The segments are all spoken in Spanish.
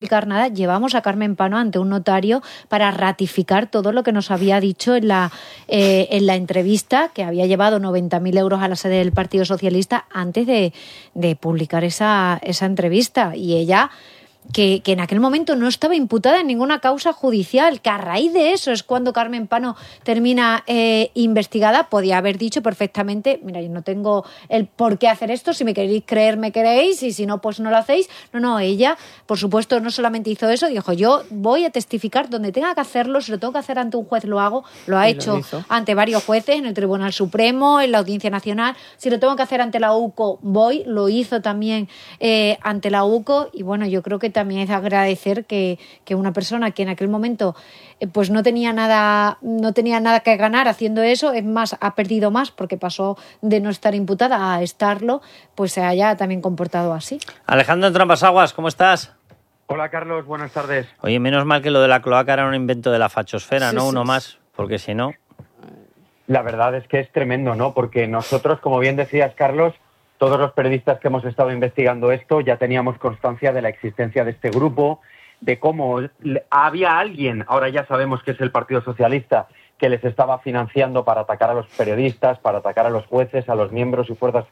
publicar nada, llevamos a Carmen Pano ante un notario para ratificar todo lo que nos había dicho en la entrevista, que había llevado 90.000 euros a la sede del Partido Socialista antes de publicar esa entrevista. Y ella, que en aquel momento no estaba imputada en ninguna causa judicial, que a raíz de eso es cuando Carmen Pano termina investigada, podía haber dicho perfectamente: mira, yo no tengo el por qué hacer esto, si me queréis creer me queréis, y si no, pues no lo hacéis. No, ella, por supuesto, no solamente hizo eso, dijo: yo voy a testificar donde tenga que hacerlo, si lo tengo que hacer ante un juez lo hago, lo ha hecho ante varios jueces, en el Tribunal Supremo, en la Audiencia Nacional, si lo tengo que hacer ante la UCO voy, lo hizo también ante la UCO. Y bueno, yo creo que también es agradecer que una persona que en aquel momento pues no tenía nada que ganar haciendo eso, es más, ha perdido más porque pasó de no estar imputada a estarlo, pues se haya también comportado así. Alejandro Entramasaguas, ¿cómo estás? Hola Carlos, buenas tardes. Oye, menos mal que lo de la cloaca era un invento de la fachosfera, ¿no? Uno más, porque si no... La verdad es que es tremendo, ¿no? Porque nosotros, como bien decías, Carlos, todos los periodistas que hemos estado investigando esto ya teníamos constancia de la existencia de este grupo, de cómo había alguien, ahora ya sabemos que es el Partido Socialista, que les estaba financiando para atacar a los periodistas, para atacar a los jueces, a los miembros y fuerzas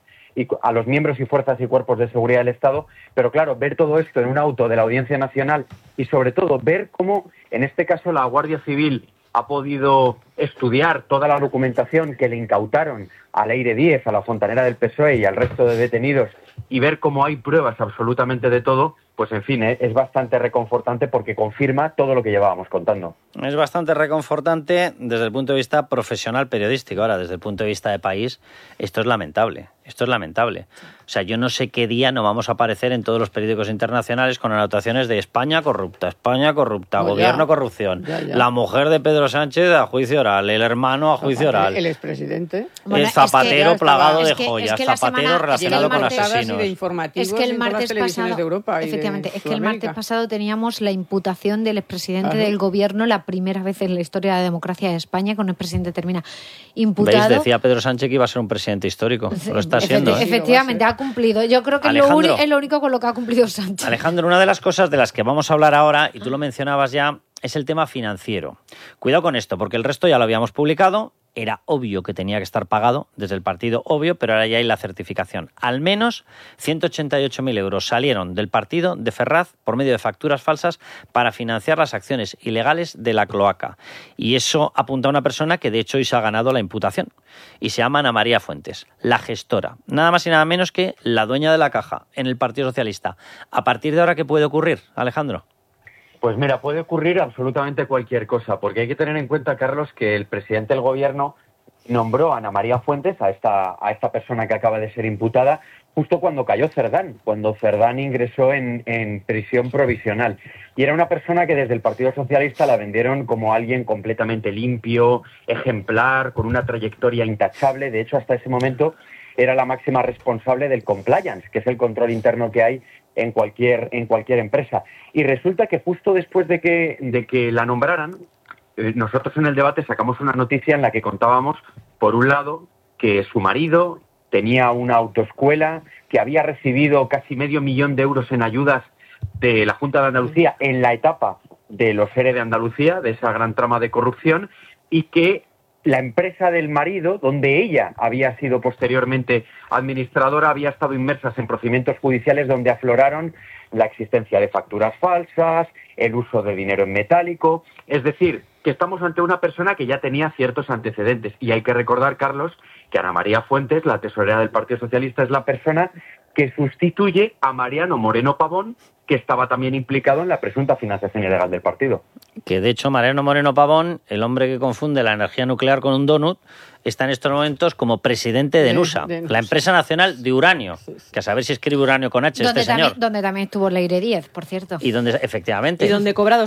y cuerpos de seguridad del Estado. Pero claro, ver todo esto en un auto de la Audiencia Nacional y sobre todo ver cómo, en este caso, la Guardia Civil ha podido estudiar toda la documentación que le incautaron a Leire Díez, a la fontanera del PSOE y al resto de detenidos, y ver cómo hay pruebas absolutamente de todo, pues en fin, es bastante reconfortante porque confirma todo lo que llevábamos contando. Es bastante reconfortante desde el punto de vista profesional periodístico. Ahora, desde el punto de vista de país, esto es lamentable. Esto es lamentable. O sea, yo no sé qué día no vamos a aparecer en todos los periódicos internacionales con anotaciones de España corrupta, gobierno corrupción, la mujer de Pedro Sánchez a juicio oral, el hermano a juicio oral, el expresidente, el Zapatero plagado de joyas, Zapatero relacionado con asesinos. Es que el martes pasado, de Europa efectivamente, es que el martes pasado teníamos la imputación del expresidente del gobierno, la primera vez en la historia de la democracia de España que un expresidente termina imputado. ¿Veis? Decía Pedro Sánchez que iba a ser un presidente histórico. Lo está siendo. Efectivamente, ha cumplido. Yo creo que es lo único con lo que ha cumplido Sánchez. Alejandro, una de las cosas de las que vamos a hablar ahora, y tú lo mencionabas ya, es el tema financiero. Cuidado con esto, porque el resto ya lo habíamos publicado. Era obvio que tenía que estar pagado desde el partido, obvio, pero ahora ya hay la certificación. Al menos 188.000 euros salieron del partido de Ferraz por medio de facturas falsas para financiar las acciones ilegales de la cloaca. Y eso apunta a una persona que de hecho hoy se ha ganado la imputación. Y se llama Ana María Fuentes, la gestora. Nada más y nada menos que la dueña de la caja en el Partido Socialista. ¿A partir de ahora qué puede ocurrir, Alejandro? Pues mira, puede ocurrir absolutamente cualquier cosa, porque hay que tener en cuenta, Carlos, que el presidente del gobierno nombró a Ana María Fuentes, a esta persona que acaba de ser imputada, justo cuando cayó Cerdán, cuando Cerdán ingresó en prisión provisional. Y era una persona que desde el Partido Socialista la vendieron como alguien completamente limpio, ejemplar, con una trayectoria intachable. De hecho, hasta ese momento era la máxima responsable del compliance, que es el control interno que hay en cualquier empresa. Y resulta que justo después de que la nombraran, nosotros en el debate sacamos una noticia en la que contábamos, por un lado, que su marido tenía una autoescuela, que había recibido casi 500.000 euros en ayudas de la Junta de Andalucía en la etapa de los ERE de Andalucía, de esa gran trama de corrupción, y que la empresa del marido, donde ella había sido posteriormente administradora, había estado inmersa en procedimientos judiciales donde afloraron la existencia de facturas falsas, el uso de dinero en metálico. Es decir, que estamos ante una persona que ya tenía ciertos antecedentes. Y hay que recordar, Carlos, que Ana María Fuentes, la tesorera del Partido Socialista, es la persona que sustituye a Mariano Moreno Pavón, que estaba también implicado en la presunta financiación ilegal del partido. Que de hecho Mariano Moreno Pavón, el hombre que confunde la energía nuclear con un donut, está en estos momentos como presidente de NUSA, la empresa nacional de uranio, que a saber si escribe uranio con H señor. Donde también estuvo Leire Díez, por cierto. Y donde, efectivamente. Y donde cobra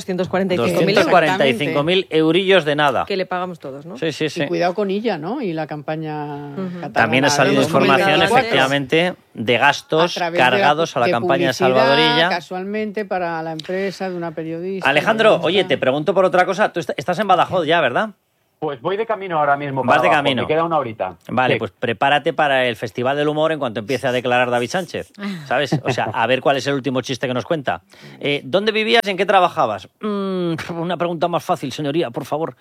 245.000 eurillos de nada. Que le pagamos todos, ¿no? Sí. Y cuidado con ella, ¿no? Y la campaña catalana. También ha salido información, efectivamente, de gastos cargados a la campaña de Salvadorilla. Casualmente para la empresa de una periodista. Alejandro, oye, te pregunto por otra cosa. Tú estás en Badajoz ya, ¿verdad? Pues voy de camino ahora mismo. Vas para de abajo, camino. Me queda una horita. Vale, Sí. pues prepárate para el Festival del Humor en cuanto empiece a declarar David Sánchez, ¿sabes? O sea, a ver cuál es el último chiste que nos cuenta. ¿Dónde vivías y en qué trabajabas? Una pregunta más fácil, señoría, por favor.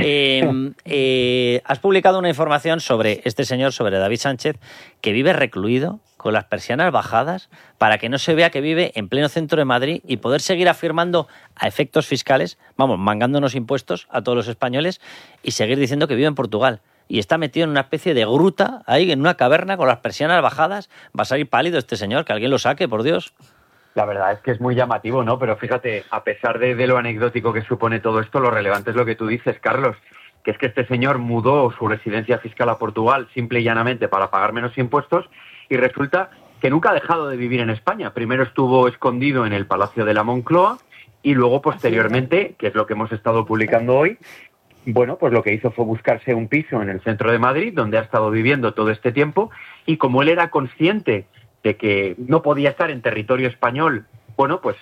Has publicado una información sobre este señor, sobre David Sánchez, que vive recluido, con las persianas bajadas, para que no se vea que vive en pleno centro de Madrid y poder seguir afirmando a efectos fiscales, vamos, mangándonos impuestos a todos los españoles y seguir diciendo que vive en Portugal. Y está metido en una especie de gruta, ahí en una caverna con las persianas bajadas. Va a salir pálido este señor, que alguien lo saque, por Dios. La verdad es que es muy llamativo, ¿no? Pero fíjate, a pesar de lo anecdótico que supone todo esto, lo relevante es lo que tú dices, Carlos, que es que este señor mudó su residencia fiscal a Portugal simple y llanamente para pagar menos impuestos y resulta que nunca ha dejado de vivir en España. Primero estuvo escondido en el Palacio de la Moncloa y luego posteriormente, que es lo que hemos estado publicando hoy, bueno, pues lo que hizo fue buscarse un piso en el centro de Madrid, donde ha estado viviendo todo este tiempo, y como él era consciente de que no podía estar en territorio español, bueno, pues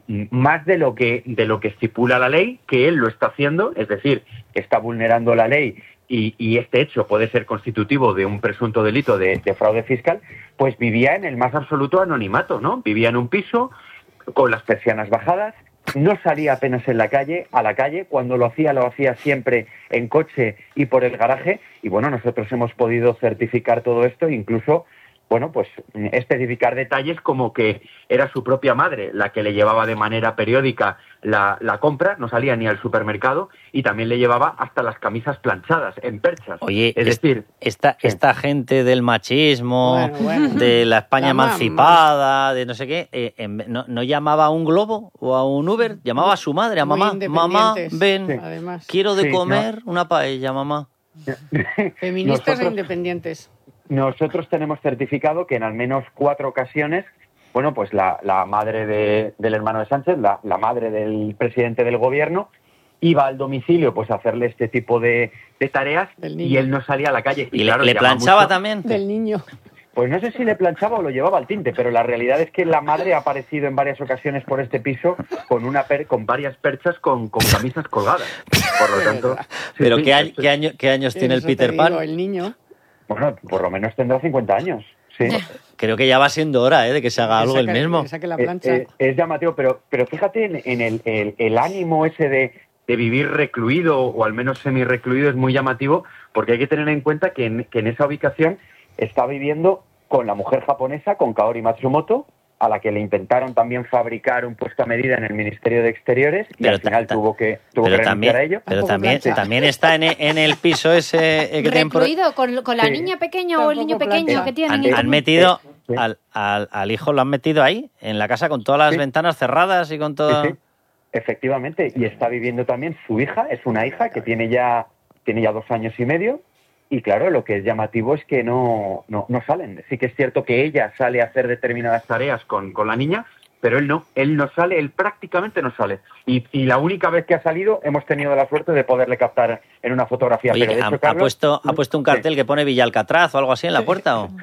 más de lo que estipula la ley, que él lo está haciendo, es decir, que está vulnerando la ley y este hecho puede ser constitutivo de un presunto delito de fraude fiscal, pues vivía en el más absoluto anonimato, ¿no? Vivía en un piso con las persianas bajadas, no salía apenas a la calle, cuando lo hacía siempre en coche y por el garaje, y bueno, nosotros hemos podido certificar todo esto, incluso, bueno, pues especificar detalles como que era su propia madre la que le llevaba de manera periódica la compra, no salía ni al supermercado, y también le llevaba hasta las camisas planchadas, en perchas. Oye, es decir, esta gente del machismo, Bueno. de la España La mamá. emancipada, de no sé qué, no llamaba a un globo o a un Uber, llamaba a su madre, a Muy mamá. Mamá, independientes, ven, sí. Además. quiero de Sí, comer una paella, mamá. Feministas e nosotros- independientes. Nosotros tenemos certificado que en al menos 4 ocasiones, bueno, pues la madre del hermano de Sánchez, la madre del presidente del gobierno, iba al domicilio pues a hacerle este tipo de tareas Del niño. y él no salía a la calle. ¿Y claro, le llama planchaba mucho. también? Del niño. Pues no sé si le planchaba o lo llevaba al tinte, pero la realidad es que la madre ha aparecido en varias ocasiones por este piso con varias perchas con camisas colgadas. Por lo tanto... sí, Pero sí, ¿qué años tiene el Eso te Peter digo, Pan? el niño. Bueno, por lo menos tendrá 50 años, sí. Creo que ya va siendo hora de que se haga algo el mismo. Que saque la plancha. Es llamativo, pero fíjate en el ánimo ese de vivir recluido o al menos semi-recluido es muy llamativo porque hay que tener en cuenta que en esa ubicación está viviendo con la mujer japonesa, con Kaori Matsumoto, a la que le intentaron también fabricar un puesto a medida en el Ministerio de Exteriores y al final tuvo que renunciar a ello. Pero Tampoco también, plancha. también está en el piso ese que tienen por- Recluido con la Sí. niña pequeña o el niño Tampoco pequeño plancha. que tienen. Han metido Sí. al hijo, lo han metido ahí, en la casa, con todas las Sí. ventanas cerradas y con todo... Sí, sí. Efectivamente, y está viviendo también su hija, es una hija que tiene ya 2 años y medio, y claro, lo que es llamativo es que no salen. Sí que es cierto que ella sale a hacer determinadas tareas con la niña, pero él no sale, él prácticamente no sale. Y la única vez que ha salido hemos tenido la suerte de poderle captar en una fotografía. Oye, pero de hecho, ¿ha Carlos, puesto un cartel que pone Villa Alcatraz o algo así en la puerta? ¿O?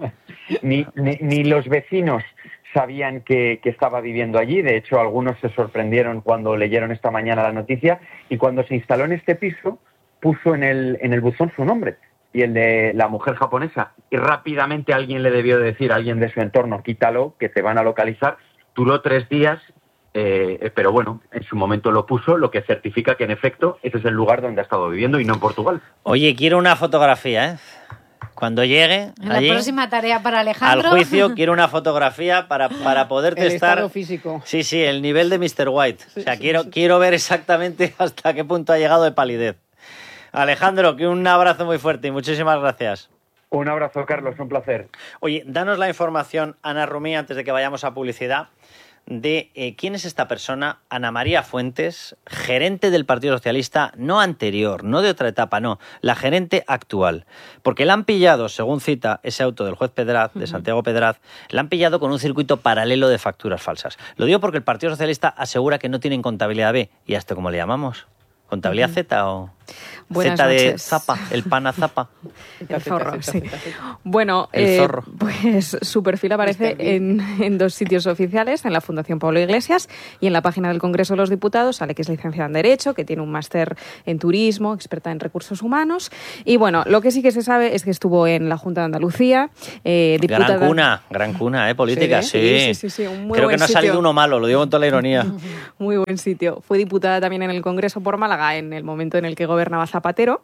ni los vecinos sabían que estaba viviendo allí. De hecho, algunos se sorprendieron cuando leyeron esta mañana la noticia y cuando se instaló en este piso puso en el buzón su nombre y el de la mujer japonesa. Y rápidamente alguien le debió de decir, alguien de su entorno, quítalo, que te van a localizar. Duró 3 días, pero bueno, en su momento lo puso, lo que certifica que en efecto ese es el lugar donde ha estado viviendo y no en Portugal. Oye, quiero una fotografía, ¿eh? Cuando llegue En la allí próxima tarea para al Alejandro. juicio, quiero una fotografía para poder El testar... estado físico. Sí, el nivel de Mr. White. O sea, Sí, quiero ver exactamente hasta qué punto ha llegado de palidez. Alejandro, que un abrazo muy fuerte y muchísimas gracias. Un abrazo, Carlos, un placer. Oye, danos la información, Ana Rumí, antes de que vayamos a publicidad, de quién es esta persona, Ana María Fuentes, gerente del Partido Socialista, no anterior, no de otra etapa, no, la gerente actual. Porque la han pillado, según cita ese auto del juez Pedraz, de Santiago Pedraz, la han pillado con un circuito paralelo de facturas falsas. Lo digo porque el Partido Socialista asegura que no tienen contabilidad B. ¿Y a esto cómo le llamamos? ¿Contabilidad Z o...? Buenas Z de noches. Zapa, el pana Zapa. El zorro, Zeta, sí. zeta, zeta. Bueno, El zorro. pues su perfil aparece en 2 sitios oficiales, en la Fundación Pablo Iglesias y en la página del Congreso de los Diputados. Sale que es licenciada en Derecho, que tiene un máster en Turismo, experta en Recursos Humanos. Y bueno, lo que sí que se sabe es que estuvo en la Junta de Andalucía, diputada... Gran cuna, política, sí. Sí, un muy Creo que buen no ha salido sitio. uno malo, lo digo con toda la ironía. Muy buen sitio. Fue diputada también en el Congreso por Málaga en el momento en el que gobernaba Zapatero.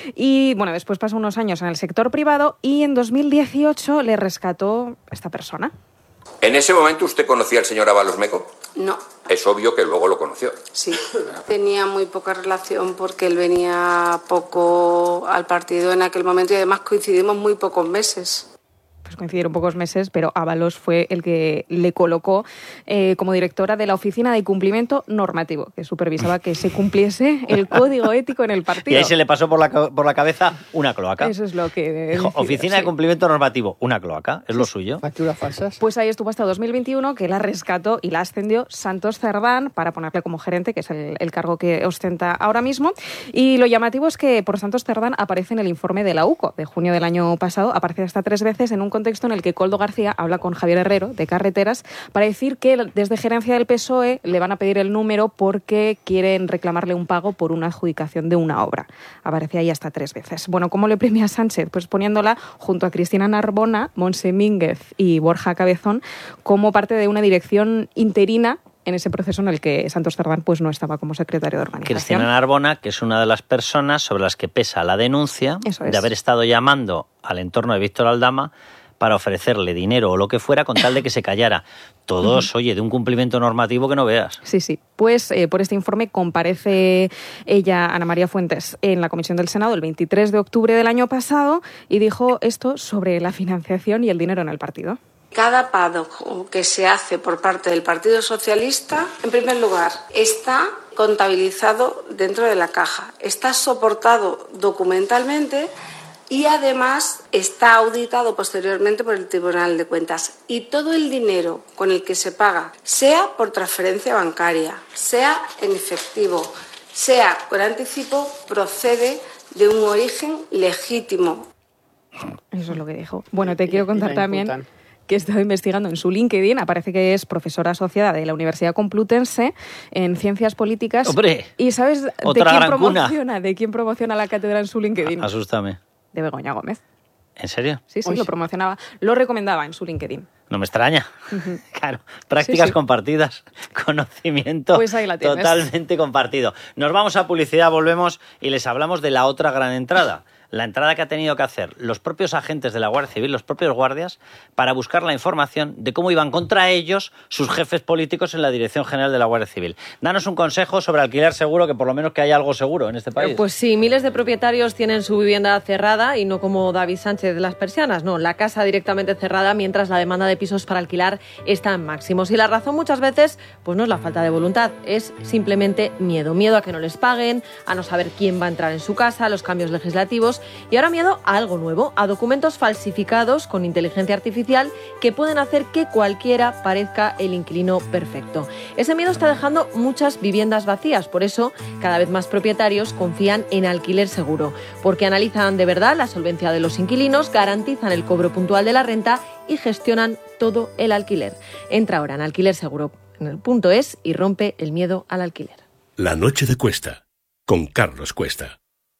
Y bueno, después pasó unos años en el sector privado y en 2018 le rescató esta persona. ¿En ese momento usted conocía al señor Ábalos Meco? No, Es obvio que luego lo conoció. sí. Tenía muy poca relación porque él venía poco al partido en aquel momento y además coincidimos muy pocos meses. Pues coincidieron pocos meses, pero Ábalos fue el que le colocó como directora de la Oficina de Cumplimiento Normativo, que supervisaba que se cumpliese el código ético en el partido. Y ahí se le pasó por la cabeza una cloaca. Eso es lo que... Dijo, decía, Oficina de sí. Cumplimiento Normativo, una cloaca, es lo suyo. Facturas falsas. Pues ahí estuvo hasta 2021, que la rescató y la ascendió Santos Cerdán para ponerle como gerente, que es el cargo que ostenta ahora mismo. Y lo llamativo es que por Santos Cerdán aparece en el informe de la UCO de junio del año pasado, aparece hasta 3 veces en un contexto en el que Koldo García habla con Javier Herrero de Carreteras para decir que desde gerencia del PSOE le van a pedir el número porque quieren reclamarle un pago por una adjudicación de una obra. Aparece ahí hasta 3 veces. Bueno, ¿cómo le premia a Sánchez? Pues poniéndola junto a Cristina Narbona, Montse Mínguez y Borja Cabezón como parte de una dirección interina en ese proceso en el que Santos Cerdán pues no estaba como secretario de organización. Cristina Narbona, que es una de las personas sobre las que pesa la denuncia Eso es. de haber estado llamando al entorno de Víctor Aldama para ofrecerle dinero o lo que fuera con tal de que se callara. Todos, oye, de un cumplimiento normativo que no veas. Sí. Pues por este informe comparece ella, Ana María Fuentes, en la Comisión del Senado el 23 de octubre del año pasado y dijo esto sobre la financiación y el dinero en el partido. Cada pago que se hace por parte del Partido Socialista, en primer lugar, está contabilizado dentro de la caja, está soportado documentalmente y además está auditado posteriormente por el Tribunal de Cuentas. Y todo el dinero con el que se paga, sea por transferencia bancaria, sea en efectivo, sea con anticipo, procede de un origen legítimo. Eso es lo que dijo. Bueno, te quiero contar Y la también imputan. que he estado investigando en su LinkedIn. Aparece que es profesora asociada de la Universidad Complutense en Ciencias Políticas. ¡Hombre! ¿Y sabes Otra gran cuna. de quién promociona la cátedra en su LinkedIn? Asústame. De Begoña Gómez. ¿En serio? Sí, Uy. lo promocionaba. Lo recomendaba en su LinkedIn. No me extraña. Claro, prácticas Sí. compartidas, conocimiento Pues ahí la tienes. totalmente compartido. Nos vamos a publicidad, volvemos y les hablamos de la otra gran entrada. La entrada que ha tenido que hacer los propios agentes de la Guardia Civil, los propios guardias, para buscar la información de cómo iban contra ellos sus jefes políticos en la Dirección General de la Guardia Civil. Danos un consejo sobre alquiler seguro, que por lo menos que haya algo seguro en este país. Pues sí, miles de propietarios tienen su vivienda cerrada y no como David Sánchez de las persianas, no, la casa directamente cerrada mientras la demanda de pisos para alquilar está en máximos. Y la razón muchas veces pues no es la falta de voluntad, es simplemente miedo. Miedo a que no les paguen, a no saber quién va a entrar en su casa, a los cambios legislativos y ahora miedo a algo nuevo, a documentos falsificados con inteligencia artificial que pueden hacer que cualquiera parezca el inquilino perfecto. Ese miedo está dejando muchas viviendas vacías, por eso cada vez más propietarios confían en alquiler seguro, porque analizan de verdad la solvencia de los inquilinos, garantizan el cobro puntual de la renta y gestionan todo el alquiler. Entra ahora en alquilerseguro.es y rompe el miedo al alquiler. La noche de Cuesta, con Carlos Cuesta.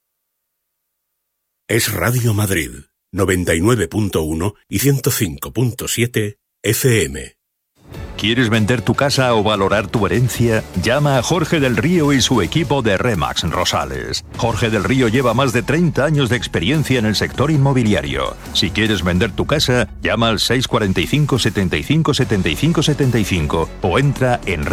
Es Radio Madrid, 99.1 y 105.7 FM. ¿Quieres vender tu casa o valorar tu herencia? Llama a Jorge del Río y su equipo de RE/MAX Rosales. Jorge del Río lleva más de 30 años de experiencia en el sector inmobiliario. Si quieres vender tu casa, llama al 645 75 75 75 o entra en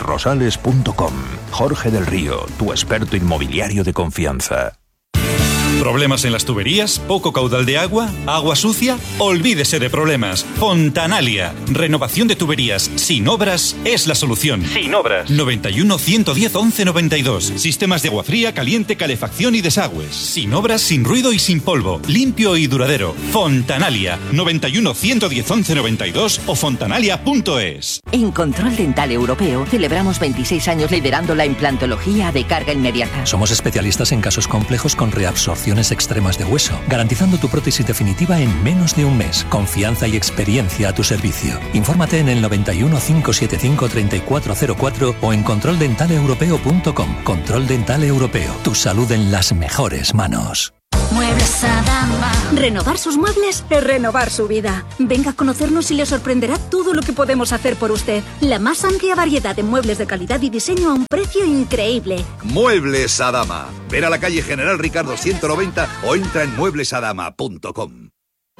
remaxrosales.com. Jorge del Río, tu experto inmobiliario de confianza. ¿Problemas en las tuberías? ¿Poco caudal de agua? ¿Agua sucia? Olvídese de problemas. Fontanalia. Renovación de tuberías sin obras es la solución. Sin obras. 91 110 11 92. Sistemas de agua fría, caliente, calefacción y desagües. Sin obras, sin ruido y sin polvo. Limpio y duradero. Fontanalia. 91 110 11 92 o fontanalia.es. En Control Dental Europeo celebramos 26 años liderando la implantología de carga inmediata. Somos especialistas en casos complejos con reabsorciones extremas de hueso, garantizando tu prótesis definitiva en menos de un mes. Confianza y experiencia a tu servicio. Infórmate en el 91 575 3404 o en controldentaleuropeo.com. Control Dental Europeo. Tu salud en las mejores manos. Muebles Adama. Renovar sus muebles es renovar su vida. Venga a conocernos y le sorprenderá todo lo que podemos hacer por usted. La más amplia variedad de muebles de calidad y diseño a un precio increíble. Muebles Adama. Ver a la calle General Ricardo 190 o entra en mueblesadama.com.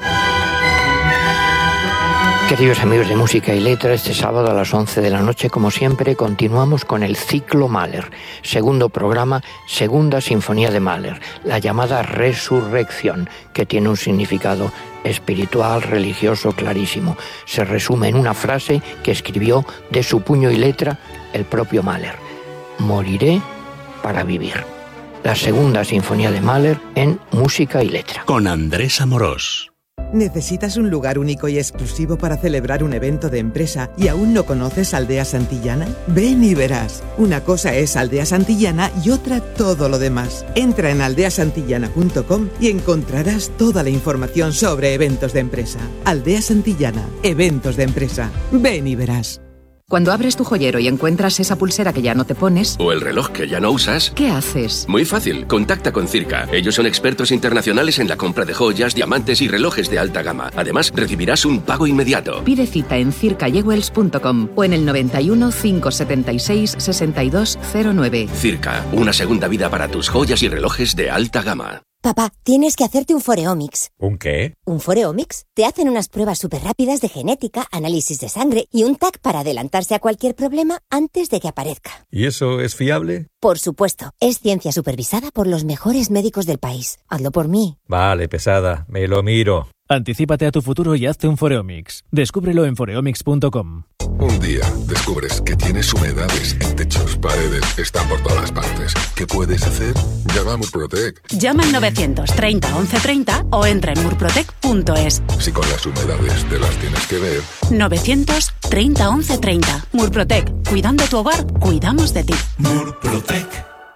Queridos amigos de Música y Letra, este sábado a las 11 de la noche, como siempre, continuamos con el ciclo Mahler, segundo programa, segunda sinfonía de Mahler, la llamada Resurrección, que tiene un significado espiritual, religioso clarísimo. Se resume en una frase que escribió de su puño y letra el propio Mahler: moriré para vivir. La segunda sinfonía de Mahler en Música y Letra. Con Andrés Amorós. ¿Necesitas un lugar único y exclusivo para celebrar un evento de empresa y aún no conoces Aldea Santillana? Ven y verás. Una cosa es Aldea Santillana y otra todo lo demás. Entra en aldeasantillana.com y encontrarás toda la información sobre eventos de empresa. Aldea Santillana, eventos de empresa. Ven y verás. Cuando abres tu joyero y encuentras esa pulsera que ya no te pones... O el reloj que ya no usas... ¿Qué haces? Muy fácil, contacta con Circa. Ellos son expertos internacionales en la compra de joyas, diamantes y relojes de alta gama. Además, recibirás un pago inmediato. Pide cita en circajewels.com o en el 91 576 6209. Circa, una segunda vida para tus joyas y relojes de alta gama. Papá, tienes que hacerte un Foreomics. ¿Un qué? ¿Un Foreomics? Te hacen unas pruebas súper rápidas de genética, análisis de sangre y un TAC para adelantarse a cualquier problema antes de que aparezca. ¿Y eso es fiable? Por supuesto. Es ciencia supervisada por los mejores médicos del país. Hazlo por mí. Vale, pesada. Me lo miro. Anticípate a tu futuro y hazte un Foreomics. Descúbrelo en foreomics.com. Un día descubres que tienes humedades en techos, paredes, están por todas partes. ¿Qué puedes hacer? Llama a Murprotec. Llama al 930 1130 o entra en murprotec.es. Si con las humedades te las tienes que ver. 930 1130. Murprotec. Cuidando tu hogar, cuidamos de ti. Murprotec.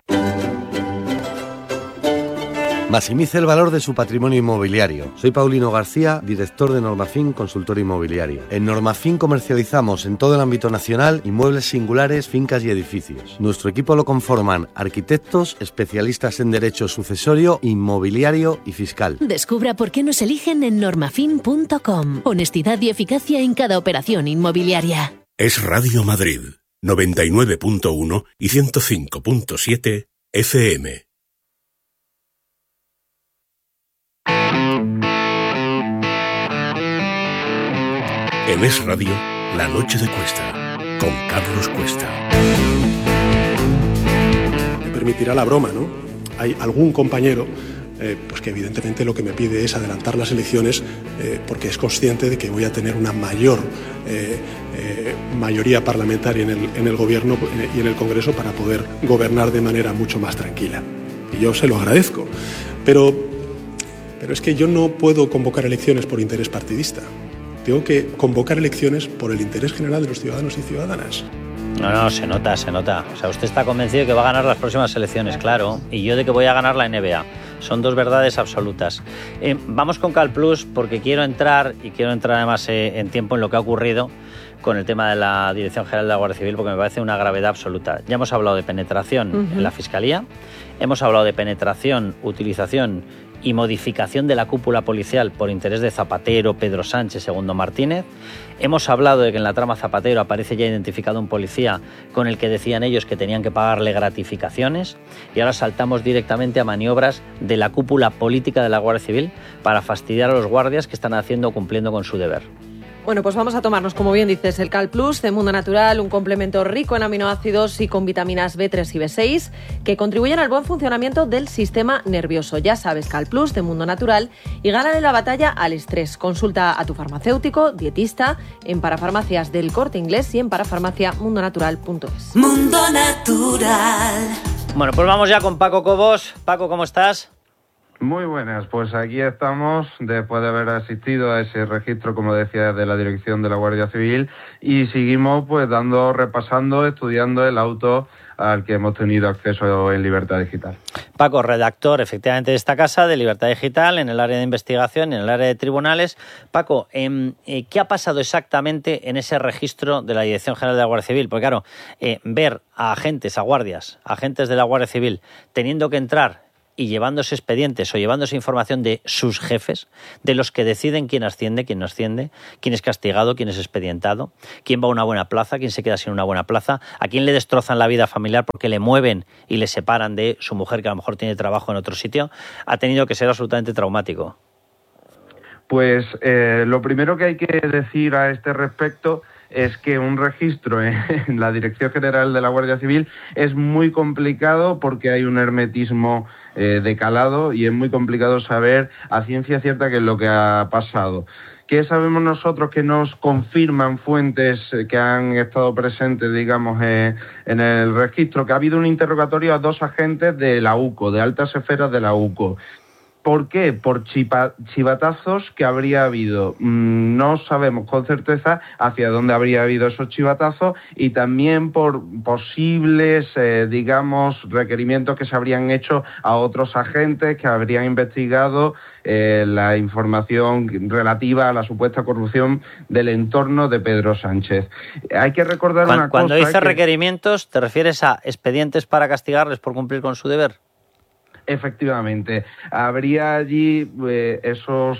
Maximice el valor de su patrimonio inmobiliario. Soy Paulino García, director de Normafin Consultor Inmobiliario. En Normafin comercializamos en todo el ámbito nacional inmuebles singulares, fincas y edificios. Nuestro equipo lo conforman arquitectos, especialistas en derecho sucesorio, inmobiliario y fiscal. Descubra por qué nos eligen en normafin.com. Honestidad y eficacia en cada operación inmobiliaria. Es Radio Madrid, 99.1 y 105.7 FM. En Es Radio, La Noche de Cuesta, con Carlos Cuesta. Me permitirá la broma, ¿no? Hay algún compañero pues que evidentemente lo que me pide es adelantar las elecciones porque es consciente de que voy a tener una mayor mayoría parlamentaria en el gobierno y en el Congreso para poder gobernar de manera mucho más tranquila. Y yo se lo agradezco. Pero es que yo no puedo convocar elecciones por interés partidista. Tengo que convocar elecciones por el interés general de los ciudadanos y ciudadanas. No, se nota. O sea, usted está convencido de que va a ganar las próximas elecciones, claro. Y yo de que voy a ganar la NBA. Son dos verdades absolutas. Vamos con CalPlus porque quiero entrar además en tiempo en lo que ha ocurrido con el tema de la Dirección General de la Guardia Civil, porque me parece una gravedad absoluta. Ya hemos hablado de penetración en la Fiscalía, hemos hablado de penetración, utilización y modificación de la cúpula policial por interés de Zapatero, Pedro Sánchez, Segundo Martínez. Hemos hablado de que en la trama Zapatero aparece ya identificado un policía con el que decían ellos que tenían que pagarle gratificaciones, y ahora saltamos directamente a maniobras de la cúpula política de la Guardia Civil para fastidiar a los guardias que están cumpliendo con su deber. Bueno, pues vamos a tomarnos, como bien dices, el Cal Plus de Mundo Natural, un complemento rico en aminoácidos y con vitaminas B3 y B6 que contribuyen al buen funcionamiento del sistema nervioso. Ya sabes, Cal Plus de Mundo Natural, y gánale la batalla al estrés. Consulta a tu farmacéutico, dietista, en Parafarmacias del Corte Inglés y en parafarmaciamundonatural.es. Mundo Natural. Bueno, pues vamos ya con Paco Cobos. Paco, ¿cómo estás? Muy buenas, pues aquí estamos después de haber asistido a ese registro, como decía, de la Dirección de la Guardia Civil, y seguimos pues repasando, estudiando el auto al que hemos tenido acceso en Libertad Digital. Paco, redactor efectivamente de esta casa, de Libertad Digital, en el área de investigación y en el área de tribunales. Paco, ¿qué ha pasado exactamente en ese registro de la Dirección General de la Guardia Civil? Porque claro, ver a agentes, a guardias, agentes de la Guardia Civil teniendo que entrar y llevándose expedientes o llevándose información de sus jefes, de los que deciden quién asciende, quién no asciende, quién es castigado, quién es expedientado, quién va a una buena plaza, quién se queda sin una buena plaza, a quién le destrozan la vida familiar porque le mueven y le separan de su mujer que a lo mejor tiene trabajo en otro sitio, ha tenido que ser absolutamente traumático. Pues lo primero que hay que decir a este respecto es que un registro en la Dirección General de la Guardia Civil es muy complicado porque hay un hermetismo de calado y es muy complicado saber a ciencia cierta qué es lo que ha pasado. ¿Qué sabemos nosotros que nos confirman fuentes que han estado presentes, digamos, en el registro? Que ha habido un interrogatorio a 2 agentes de la UCO, de altas esferas de la UCO. ¿Por qué? Por chivatazos que habría habido. No sabemos con certeza hacia dónde habría habido esos chivatazos, y también por posibles, requerimientos que se habrían hecho a otros agentes que habrían investigado la información relativa a la supuesta corrupción del entorno de Pedro Sánchez. Hay que recordar una cosa. Cuando dices requerimientos, ¿te refieres a expedientes para castigarles por cumplir con su deber? Efectivamente, habría allí esos,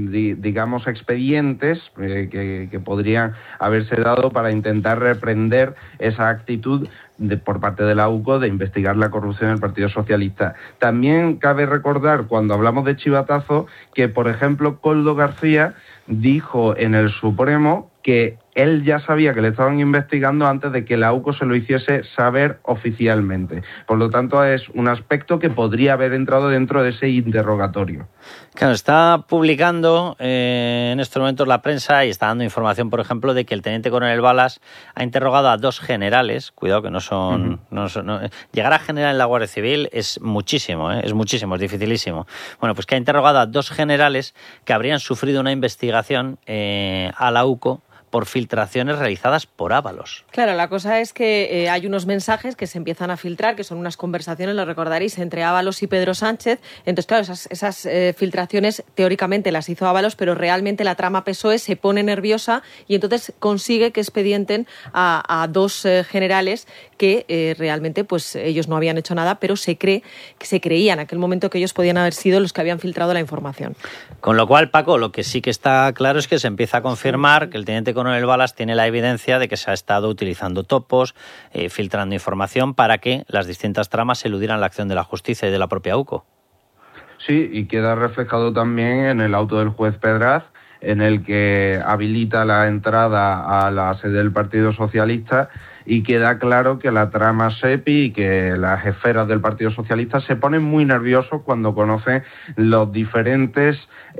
expedientes que podrían haberse dado para intentar reprender esa actitud por parte de la UCO de investigar la corrupción del Partido Socialista. También cabe recordar, cuando hablamos de chivatazo, que, por ejemplo, Koldo García dijo en el Supremo que él ya sabía que le estaban investigando antes de que la UCO se lo hiciese saber oficialmente. Por lo tanto, es un aspecto que podría haber entrado dentro de ese interrogatorio. Claro, está publicando en estos momentos la prensa y está dando información, por ejemplo, de que el teniente coronel Balas ha interrogado a 2 generales. Cuidado que no son... Llegar a general en la Guardia Civil es muchísimo, es muchísimo, es dificilísimo. Bueno, pues que ha interrogado a 2 generales que habrían sufrido una investigación a la UCO por filtraciones realizadas por Ábalos. Claro, la cosa es que hay unos mensajes que se empiezan a filtrar, que son unas conversaciones, lo recordaréis, entre Ábalos y Pedro Sánchez. Entonces, claro, esas filtraciones teóricamente las hizo Ábalos, pero realmente la trama PSOE se pone nerviosa y entonces consigue que expedienten a 2 generales que realmente pues ellos no habían hecho nada, pero se creía en aquel momento que ellos podían haber sido los que habían filtrado la información. Con lo cual, Paco, lo que sí que está claro es que se empieza a confirmar que el teniente coronel Balas tiene la evidencia de que se ha estado utilizando topos, filtrando información para que las distintas tramas eludieran la acción de la justicia y de la propia UCO. Sí, y queda reflejado también en el auto del juez Pedraz, en el que habilita la entrada a la sede del Partido Socialista, y queda claro que la trama SEPI y que las esferas del Partido Socialista se ponen muy nerviosos cuando conocen los diferentes,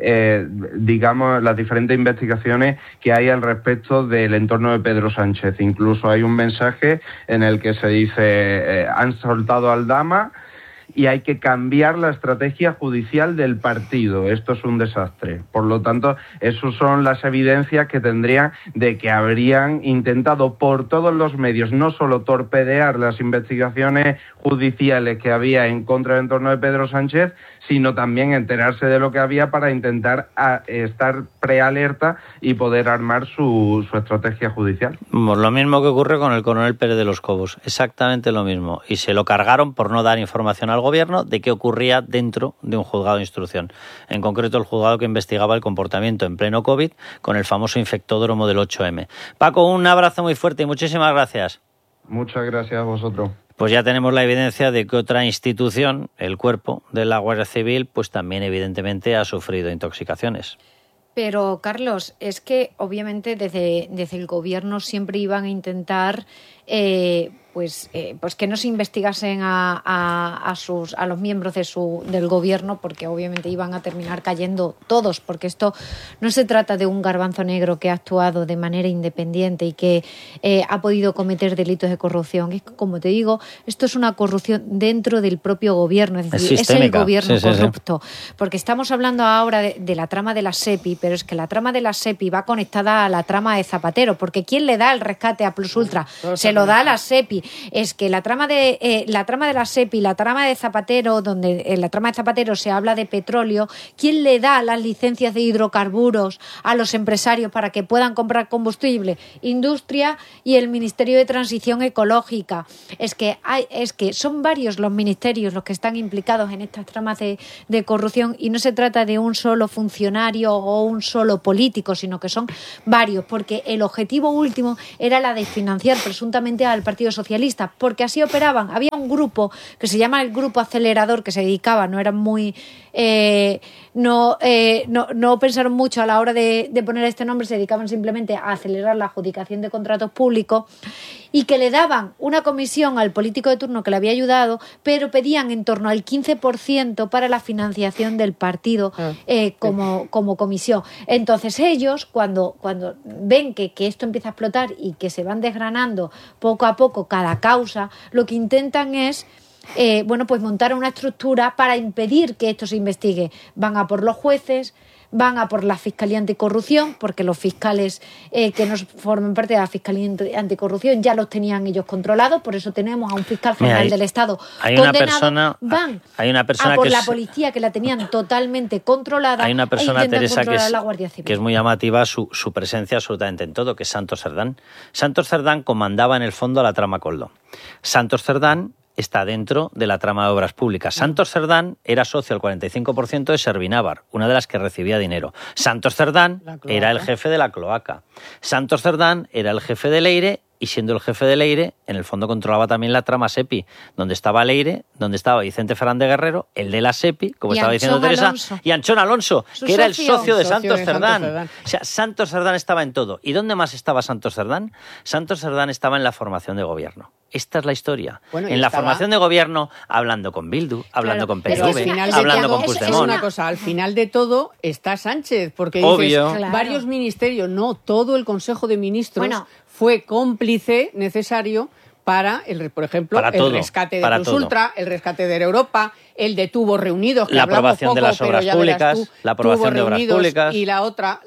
las diferentes investigaciones que hay al respecto del entorno de Pedro Sánchez. Incluso hay un mensaje en el que se dice han soltado al Dama y hay que cambiar la estrategia judicial del partido. Esto es un desastre. Por lo tanto, esas son las evidencias que tendrían de que habrían intentado por todos los medios no solo torpedear las investigaciones judiciales que había en contra del entorno de Pedro Sánchez, sino también enterarse de lo que había para intentar estar prealerta y poder armar su estrategia judicial. Lo mismo que ocurre con el coronel Pérez de los Cobos, exactamente lo mismo. Y se lo cargaron por no dar información al gobierno de qué ocurría dentro de un juzgado de instrucción. En concreto, el juzgado que investigaba el comportamiento en pleno COVID con el famoso infectódromo del 8M. Paco, un abrazo muy fuerte y muchísimas gracias. Muchas gracias a vosotros. Pues ya tenemos la evidencia de que otra institución, el cuerpo de la Guardia Civil, pues también evidentemente ha sufrido intoxicaciones. Pero, Carlos, es que obviamente desde el gobierno siempre iban a intentar pues que no se investigasen a los miembros del gobierno, porque obviamente iban a terminar cayendo todos, porque esto no se trata de un garbanzo negro que ha actuado de manera independiente y que ha podido cometer delitos de corrupción. Es que, como te digo, esto es una corrupción dentro del propio gobierno, es decir, es el gobierno corrupto. Porque estamos hablando ahora de la trama de la SEPI, pero es que la trama de la SEPI va conectada a la trama de Zapatero, porque ¿quién le da el rescate a Plus Ultra? Se lo da a la SEPI. Es que la trama de la SEPI, la trama de Zapatero, donde en la trama de Zapatero se habla de petróleo, ¿quién le da las licencias de hidrocarburos a los empresarios para que puedan comprar combustible? Industria y el Ministerio de Transición Ecológica. Es que son varios los ministerios los que están implicados en estas tramas de corrupción, y no se trata de un solo funcionario o un solo político, sino que son varios, porque el objetivo último era la de financiar presuntamente al Partido Socialista, porque así operaban. Había un grupo que se llama el Grupo Acelerador, que se dedicaba, no eran muy no pensaron mucho a la hora de poner este nombre, se dedicaban simplemente a acelerar la adjudicación de contratos públicos, y que le daban una comisión al político de turno que le había ayudado, pero pedían en torno al 15% para la financiación del partido como comisión. Entonces ellos, cuando ven que esto empieza a explotar y que se van desgranando poco a poco cada causa, lo que intentan es pues montar una estructura para impedir que esto se investigue. Van a por los jueces, van a por la Fiscalía Anticorrupción, porque los fiscales que no forman parte de la Fiscalía Anticorrupción ya los tenían ellos controlados, por eso tenemos a un fiscal general del Estado condenado. Van a por la policía, que la tenían totalmente controlada. Hay una persona, Teresa, la Guardia Civil, que es muy llamativa su presencia absolutamente en todo, que es Santos Cerdán. Santos Cerdán comandaba en el fondo la trama Coldo. Santos Cerdán está dentro de la trama de obras públicas. Santos Cerdán era socio al 45% de Servinávar, una de las que recibía dinero. Santos Cerdán era el jefe de la cloaca. Santos Cerdán era el jefe de Leire, y siendo el jefe de Leire, en el fondo controlaba también la trama SEPI, donde estaba Leire, donde estaba Vicente Fernández Guerrero, el de la SEPI, como estaba diciendo Teresa, y Anchón Alonso, que era el socio de Santos Cerdán. O sea, Santos Cerdán estaba en todo. ¿Y dónde más estaba Santos Cerdán? Santos Cerdán estaba en la formación de gobierno. Esta es la historia. Bueno, en la formación de gobierno, hablando con Bildu, hablando con PNV, hablando con Puigdemont. Es una cosa, al final de todo está Sánchez, porque dices, varios ministerios, no, todo el Consejo de Ministros fue cómplice necesario para, por ejemplo, el rescate de Plus Ultra, el rescate de Europa, el de Tubos Reunidos, que la hablamos aprobación poco, de las obras públicas, la aprobación de obras públicas. Y la otra,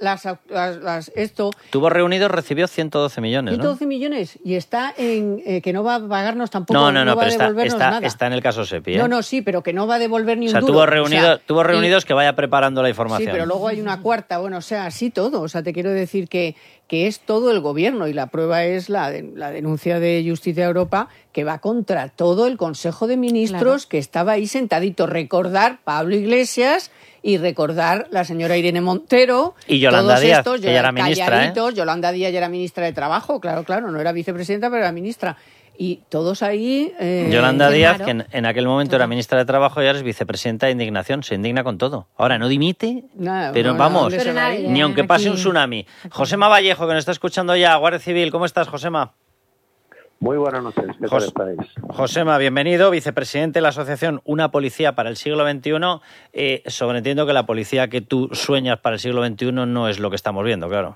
esto... Tubos Reunidos recibió 112 millones, 112 millones, y está en que no va a pagarnos tampoco, no va a pero devolvernos nada. Está en el caso SEPI, ¿eh? No, sí, pero que no va a devolver ni un duro. Tubos Reunidos que vaya preparando la información. Sí, pero luego hay una cuarta, así todo. O sea, te quiero decir que es todo el gobierno, y la prueba es la denuncia de Justicia Europa, que va contra todo el Consejo de Ministros, que estaba ahí sentadito. Recordar Pablo Iglesias y recordar la señora Irene Montero y Yolanda Díaz, que ya era ministra, Yolanda Díaz ya era ministra de Trabajo, claro, no era vicepresidenta, pero era ministra. Y todos ahí... Yolanda Díaz, que en aquel momento era ministra de Trabajo, y ahora es vicepresidenta de Indignación, se indigna con todo. Ahora no dimite, pero vamos, ni aunque pase un tsunami. Josema Vallejo, que nos está escuchando ya, Guardia Civil, ¿cómo estás, Josema? Muy buenas noches, ¿qué tal estáis? Josema, bienvenido, vicepresidente de la asociación Una Policía para el Siglo XXI. Sobreentiendo que la policía que tú sueñas para el siglo XXI no es lo que estamos viendo, claro.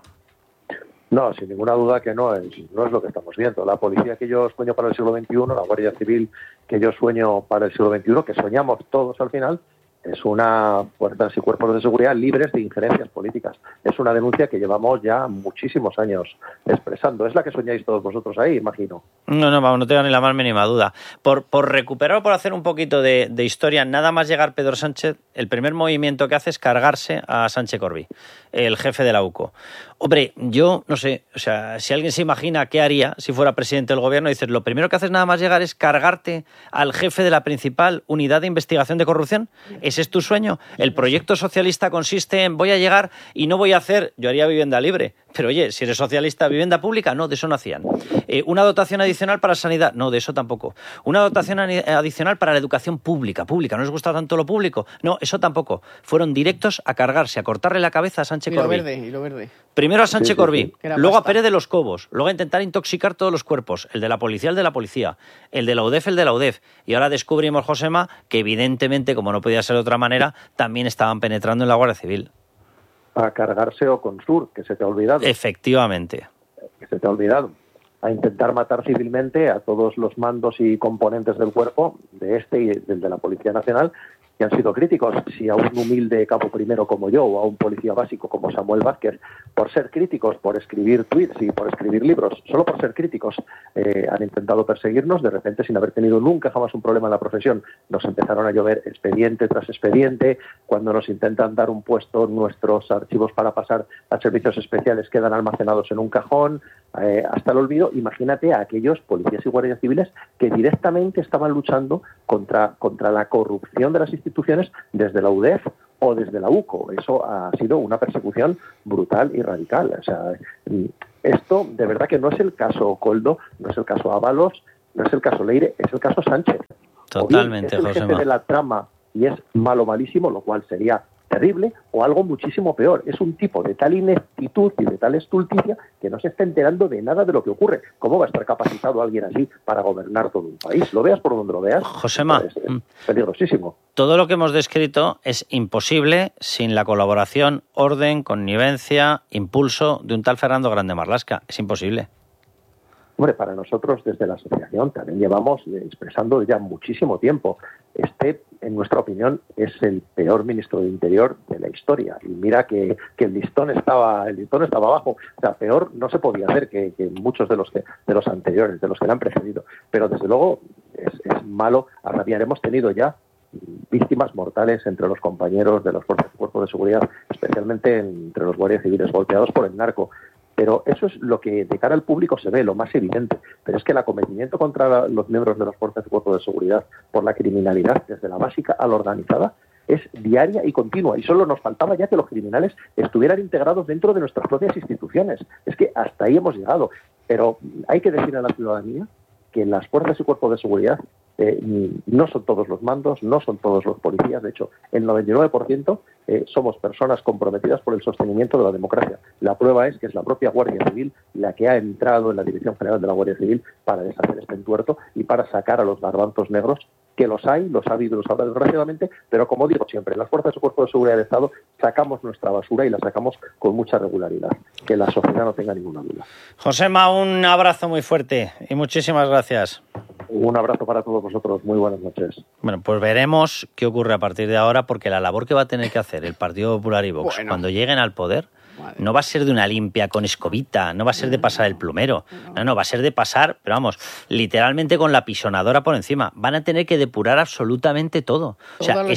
No, sin ninguna duda que no es lo que estamos viendo. La policía que yo sueño para el siglo XXI, la Guardia Civil que yo sueño para el siglo XXI, que soñamos todos al final, es una fuerzas y cuerpos de seguridad libres de injerencias políticas. Es una denuncia que llevamos ya muchísimos años expresando. Es la que soñáis todos vosotros ahí, imagino. No tengo ni la más mínima duda. Por recuperar, por hacer un poquito de historia, nada más llegar Pedro Sánchez, el primer movimiento que hace es cargarse a Sánchez Corbí, el jefe de la UCO. Hombre, yo no sé, o sea, si alguien se imagina qué haría si fuera presidente del gobierno, dices, lo primero que haces nada más llegar es cargarte al jefe de la principal unidad de investigación de corrupción. ¿Ese es tu sueño? El proyecto socialista consiste en voy a llegar y no voy a hacer, yo haría vivienda libre, Pero oye, si eres socialista, vivienda pública, no, de eso no hacían. Una dotación adicional para sanidad, no, de eso tampoco. Una dotación adicional para la educación pública, ¿no les gusta tanto lo público? No, eso tampoco. Fueron directos a cargarse, a cortarle la cabeza a Sánchez Corbí. Y lo verde. Primero a Sánchez Corbí, luego pasta. a Pérez de los Cobos, luego a intentar intoxicar todos los cuerpos, el de la policía, el de la policía, el de la UDEF, el de la UDEF. Y ahora descubrimos, Josema, que evidentemente, como no podía ser de otra manera, también estaban penetrando en la Guardia Civil. A cargarse Oconsur, que se te ha olvidado. Efectivamente. Que se te ha olvidado. A intentar matar civilmente a todos los mandos y componentes del cuerpo, de este y del de la Policía Nacional, que han sido críticos. Si a un humilde cabo primero como yo o a un policía básico como Samuel Vázquez, por ser críticos, por escribir tweets y por escribir libros, solo por ser críticos, han intentado perseguirnos, de repente, sin haber tenido nunca jamás un problema en la profesión, nos empezaron a llover expediente tras expediente. Cuando nos intentan dar un puesto, nuestros archivos para pasar a servicios especiales quedan almacenados en un cajón, hasta el olvido. Imagínate a aquellos policías y guardias civiles que directamente estaban luchando contra la corrupción de las instituciones desde la UDEF o desde la UCO. Eso ha sido una persecución brutal y radical. O sea, esto de verdad que no es el caso Koldo, no es el caso Ábalos, no es el caso Leire, es el caso Sánchez. Totalmente, o bien es el jefe Josema. de la trama y es malísimo, lo cual sería terrible, o algo muchísimo peor. Es un tipo de tal ineptitud y de tal estulticia que no se está enterando de nada de lo que ocurre. ¿Cómo va a estar capacitado alguien así para gobernar todo un país? Lo veas por donde lo veas. Josema, es peligrosísimo. Todo lo que hemos descrito es imposible sin la colaboración, orden, connivencia, impulso de un tal Fernando Grande Marlaska. Es imposible. Hombre, para nosotros desde la asociación también llevamos expresando ya muchísimo tiempo. En nuestra opinión, es el peor ministro de Interior de la historia. Y mira que el listón estaba abajo. O sea, peor no se podía hacer que muchos de los anteriores, de los que le han precedido. Pero desde luego es malo a rabiar. Hemos tenido ya víctimas mortales entre los compañeros de los cuerpos de seguridad, especialmente entre los guardias civiles golpeados por el narco. Pero eso es lo que de cara al público se ve, lo más evidente. Pero es que el acometimiento contra los miembros de las fuerzas y cuerpos de seguridad por la criminalidad, desde la básica a la organizada, es diaria y continua. Y solo nos faltaba ya que los criminales estuvieran integrados dentro de nuestras propias instituciones. Es que hasta ahí hemos llegado. Pero hay que decir a la ciudadanía que las fuerzas y cuerpos de seguridad no son todos los mandos, no son todos los policías. De hecho, el 99% somos personas comprometidas por el sostenimiento de la democracia. La prueba es que es la propia Guardia Civil la que ha entrado en la Dirección General de la Guardia Civil para deshacer este entuerto y para sacar a los garbanzos negros, que los hay, los ha habido y los habrá desgraciadamente, pero como digo siempre, las fuerzas y cuerpos de seguridad del Estado sacamos nuestra basura y la sacamos con mucha regularidad. Que la sociedad no tenga ninguna duda. Josema, un abrazo muy fuerte y muchísimas gracias. Un abrazo para todos vosotros. Muy buenas noches. Bueno, pues veremos qué ocurre a partir de ahora, porque la labor que va a tener que hacer el Partido Popular y Vox cuando lleguen al poder no va a ser de una limpia con escobita, no va a ser de pasar el plumero, no, va a ser de pasar, pero vamos, literalmente con la pisonadora por encima. Van a tener que depurar absolutamente todo. O sea,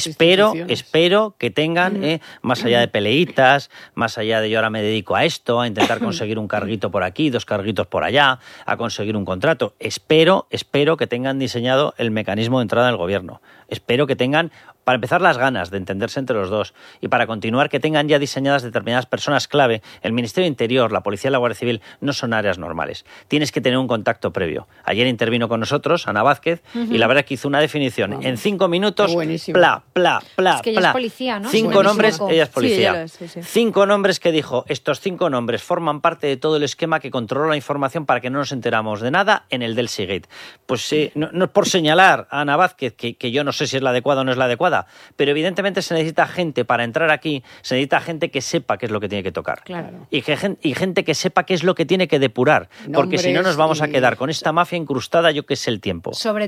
espero que tengan, más allá de peleitas, más allá de yo ahora me dedico a esto, a intentar conseguir un carguito por aquí, 2 carguitos por allá, a conseguir un contrato. Espero que tengan diseñado el mecanismo de entrada del gobierno. Espero que tengan, para empezar, las ganas de entenderse entre los dos y para continuar, que tengan ya diseñadas determinadas personas clave. El Ministerio de Interior, la Policía y la Guardia Civil no son áreas normales. Tienes que tener un contacto previo. Ayer intervino con nosotros Ana Vázquez y la verdad que hizo una definición en 5 minutos. Pla. Es que ella es policía, ¿no? 5 nombres, ella es policía. Sí, 5 nombres que dijo, estos 5 nombres forman parte de todo el esquema que controla la información para que no nos enteramos de nada en el del Seagate. Pues no es por señalar a Ana Vázquez, que yo no sé si es la adecuada o no es la adecuada, pero evidentemente se necesita gente para entrar aquí, se necesita gente que sepa qué es lo que tiene que tocar. Claro. Y gente que sepa qué es lo que tiene que depurar, porque si no nos vamos a quedar con esta mafia incrustada, yo que sé el tiempo. Sobre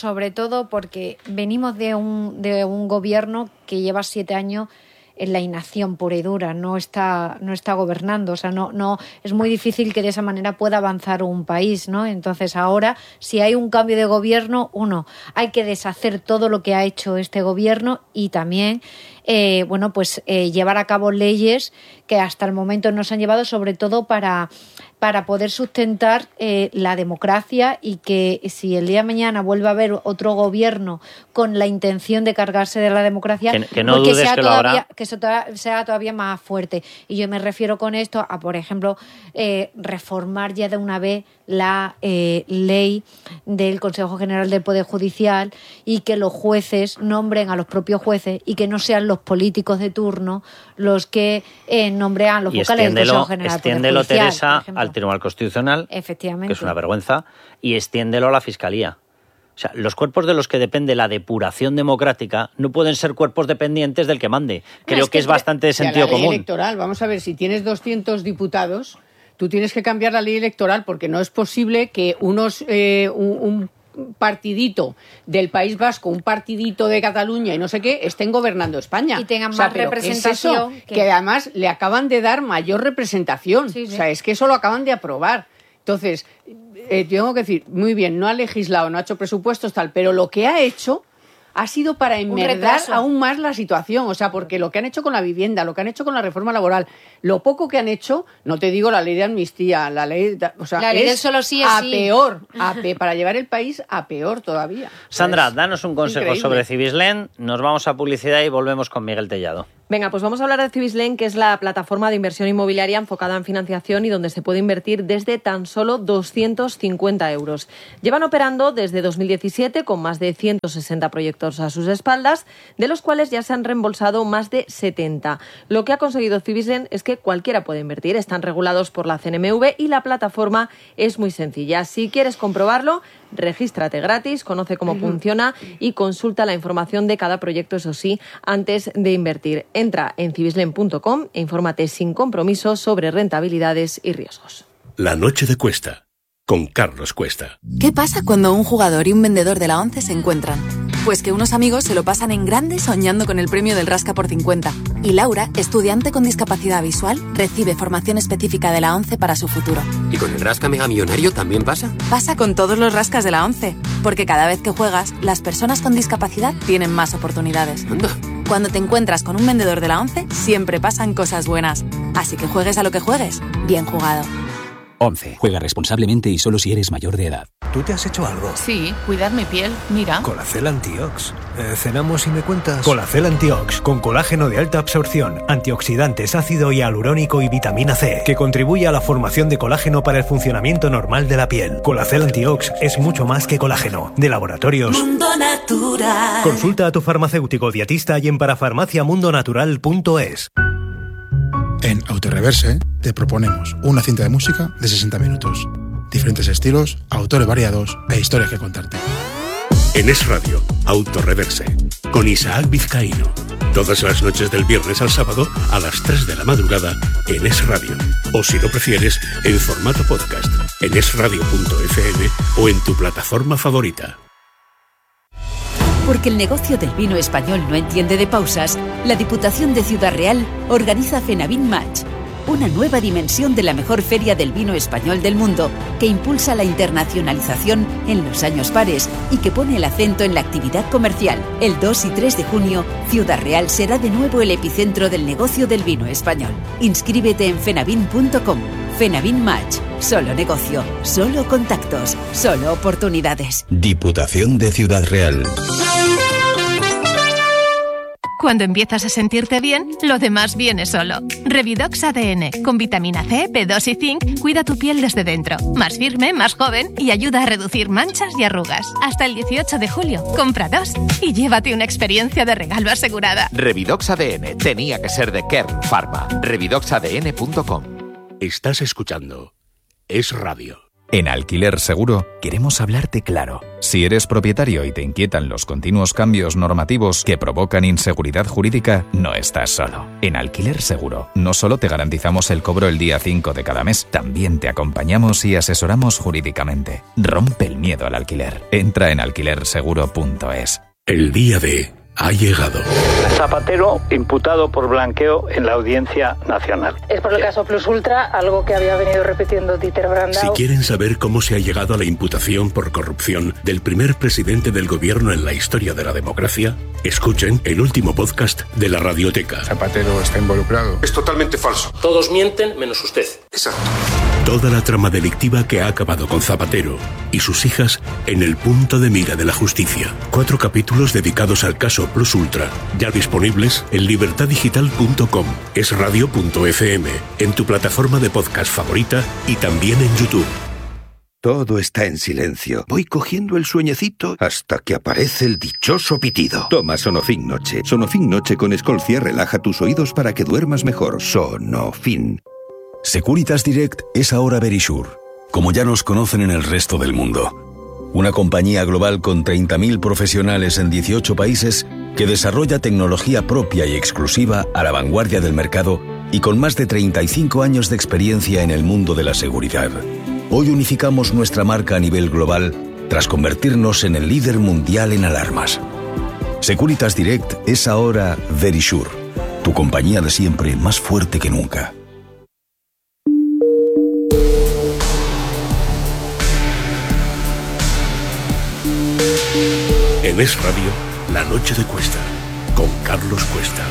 todo porque venimos de un gobierno que lleva 7 años en la inacción pura y dura, no está gobernando, o sea, no es muy difícil que de esa manera pueda avanzar un país, ¿no? Entonces ahora, si hay un cambio de gobierno, hay que deshacer todo lo que ha hecho este gobierno y también llevar a cabo leyes que hasta el momento no se han llevado, sobre todo para para poder sustentar la democracia, y que si el día de mañana vuelve a haber otro gobierno con la intención de cargarse de la democracia, que no dudes sea que lo hará. Que eso sea todavía más fuerte. Y yo me refiero con esto a, por ejemplo, reformar ya de una vez la ley del Consejo General del Poder Judicial, y que los jueces nombren a los propios jueces y que no sean los políticos de turno los que nombren a los vocales del Consejo General del Poder Judicial. Teresa, al Tribunal Constitucional, efectivamente, que es una vergüenza, y extiéndelo a la Fiscalía. O sea, los cuerpos de los que depende la depuración democrática no pueden ser cuerpos dependientes del que mande. Creo que es bastante de sentido común. La ley electoral, vamos a ver, si tienes 200 diputados, tú tienes que cambiar la ley electoral, porque no es posible que un partidito del País Vasco, un partidito de Cataluña y no sé qué, estén gobernando España. Y tengan más representación. ¿Qué es eso? Que además le acaban de dar mayor representación. Sí. O sea, es que eso lo acaban de aprobar. Entonces, tengo que decir, muy bien, no ha legislado, no ha hecho presupuestos, tal, pero lo que ha hecho ha sido para enmerdar aún más la situación. O sea, porque lo que han hecho con la vivienda, lo que han hecho con la reforma laboral, lo poco que han hecho, no te digo la ley de amnistía, la ley, o sea, la ley del solo sí es sí. Peor, para llevar el país a peor todavía. Sandra, danos un consejo sobre Cibislen, nos vamos a publicidad y volvemos con Miguel Tellado. Venga, pues vamos a hablar de Cibislen, que es la plataforma de inversión inmobiliaria enfocada en financiación y donde se puede invertir desde tan solo 250 euros. Llevan operando desde 2017 con más de 160 proyectos a sus espaldas, de los cuales ya se han reembolsado más de 70. Lo que ha conseguido Cibislen es que cualquiera puede invertir. Están regulados por la CNMV y la plataforma es muy sencilla. Si quieres comprobarlo, regístrate gratis, conoce cómo funciona y consulta la información de cada proyecto, eso sí, antes de invertir. Entra en cibislen.com e infórmate sin compromiso sobre rentabilidades y riesgos. La noche de Cuesta, con Carlos Cuesta. ¿Qué pasa cuando un jugador y un vendedor de la ONCE se encuentran? Pues que unos amigos se lo pasan en grande soñando con el premio del Rasca por 50. Y Laura, estudiante con discapacidad visual, recibe formación específica de la ONCE para su futuro. ¿Y con el Rasca Mega Millonario también pasa? Pasa con todos los rascas de la ONCE, porque cada vez que juegas, las personas con discapacidad tienen más oportunidades. Anda. Cuando te encuentras con un vendedor de la ONCE, siempre pasan cosas buenas. Así que juegues a lo que juegues, bien jugado. 11. Juega responsablemente y solo si eres mayor de edad. ¿Tú te has hecho algo? Sí, cuidar mi piel, mira. Colacel Antiox. ¿Cenamos y me cuentas? Colacel Antiox, con colágeno de alta absorción, antioxidantes, ácido hialurónico y vitamina C, que contribuye a la formación de colágeno para el funcionamiento normal de la piel. Colacel Antiox es mucho más que colágeno. De Laboratorios Mundo Natural. Consulta a tu farmacéutico dietista y en parafarmaciamundonatural.es. En Autoreverse te proponemos una cinta de música de 60 minutos. Diferentes estilos, autores variados e historias que contarte. En Es Radio, Autoreverse, con Isaac Vizcaíno. Todas las noches del viernes al sábado a las 3 de la madrugada en Es Radio. O si lo prefieres, en formato podcast, en esradio.fm o en tu plataforma favorita. Porque el negocio del vino español no entiende de pausas, la Diputación de Ciudad Real organiza Fenavin Match, una nueva dimensión de la mejor feria del vino español del mundo, que impulsa la internacionalización en los años pares y que pone el acento en la actividad comercial. El 2 y 3 de junio, Ciudad Real será de nuevo el epicentro del negocio del vino español. Inscríbete en fenavin.com. Fenavin Match. Solo negocio, solo contactos, solo oportunidades. Diputación de Ciudad Real. Cuando empiezas a sentirte bien, lo demás viene solo. Revidox ADN, con vitamina C, B2 y zinc, cuida tu piel desde dentro. Más firme, más joven y ayuda a reducir manchas y arrugas. Hasta el 18 de julio, compra 2 y llévate una experiencia de regalo asegurada. Revidox ADN, tenía que ser de Kern Pharma. Revidoxadn.com. Estás escuchando Es Radio. En Alquiler Seguro queremos hablarte claro. Si eres propietario y te inquietan los continuos cambios normativos que provocan inseguridad jurídica, no estás solo. En Alquiler Seguro no solo te garantizamos el cobro el día 5 de cada mes, también te acompañamos y asesoramos jurídicamente. Rompe el miedo al alquiler. Entra en alquilerseguro.es. El día D ha llegado. Zapatero imputado por blanqueo en la Audiencia Nacional. Es por el caso Plus Ultra, algo que había venido repitiendo Dieter Brandau. Si quieren saber cómo se ha llegado a la imputación por corrupción del primer presidente del gobierno en la historia de la democracia, escuchen el último podcast de la Radioteca. Zapatero está involucrado. Es totalmente falso. Todos mienten menos usted. Exacto. Toda la trama delictiva que ha acabado con Zapatero y sus hijas en el punto de mira de la justicia. 4 capítulos dedicados al caso Plus Ultra, ya disponibles en libertaddigital.com, esradio.fm, en tu plataforma de podcast favorita y también en YouTube. Todo está en silencio. Voy cogiendo el sueñecito hasta que aparece el dichoso pitido. Toma Sonofin Noche. Sonofin Noche con Escolcia relaja tus oídos para que duermas mejor. Sonofin. Securitas Direct es ahora Verisure, como ya nos conocen en el resto del mundo. Una compañía global con 30.000 profesionales en 18 países que desarrolla tecnología propia y exclusiva a la vanguardia del mercado y con más de 35 años de experiencia en el mundo de la seguridad. Hoy unificamos nuestra marca a nivel global tras convertirnos en el líder mundial en alarmas. Securitas Direct es ahora Verisure, tu compañía de siempre más fuerte que nunca. En Es Radio, La Noche de Cuesta, con Carlos Cuesta.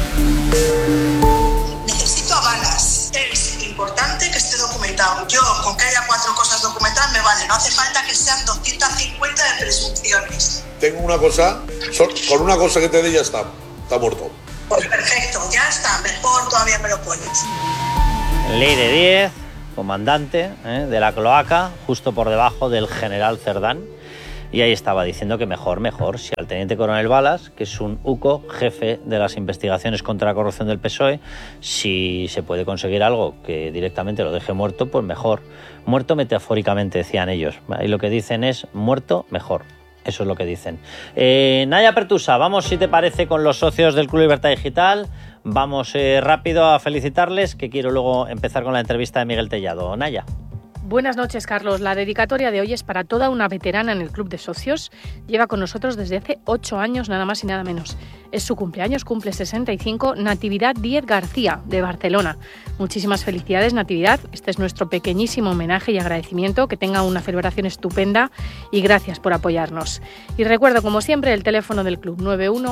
Necesito avalas. Es importante que esté documentado. Yo, con que haya 4 cosas documentadas, me vale. No hace falta que sean 250 de presunciones. Tengo una cosa, con una cosa que te dé ya está muerto. Pues perfecto, ya está. Mejor todavía me lo pones. Ley de 10, comandante de la cloaca, justo por debajo del general Cerdán. Y ahí estaba diciendo que mejor, si al teniente coronel Balas, que es un UCO, jefe de las investigaciones contra la corrupción del PSOE, si se puede conseguir algo que directamente lo deje muerto, pues mejor. Muerto metafóricamente, decían ellos. Y lo que dicen es muerto mejor. Eso es lo que dicen. Naya Pertusa, vamos, si te parece, con los socios del Club Libertad Digital. Vamos rápido a felicitarles, que quiero luego empezar con la entrevista de Miguel Tellado. Naya. Buenas noches, Carlos. La dedicatoria de hoy es para toda una veterana en el Club de Socios. Lleva con nosotros desde hace 8 años, nada más y nada menos. Es su cumpleaños, cumple 65, Natividad Díez García, de Barcelona. Muchísimas felicidades, Natividad. Este es nuestro pequeñísimo homenaje y agradecimiento. Que tenga una celebración estupenda y gracias por apoyarnos. Y recuerdo, como siempre, el teléfono del club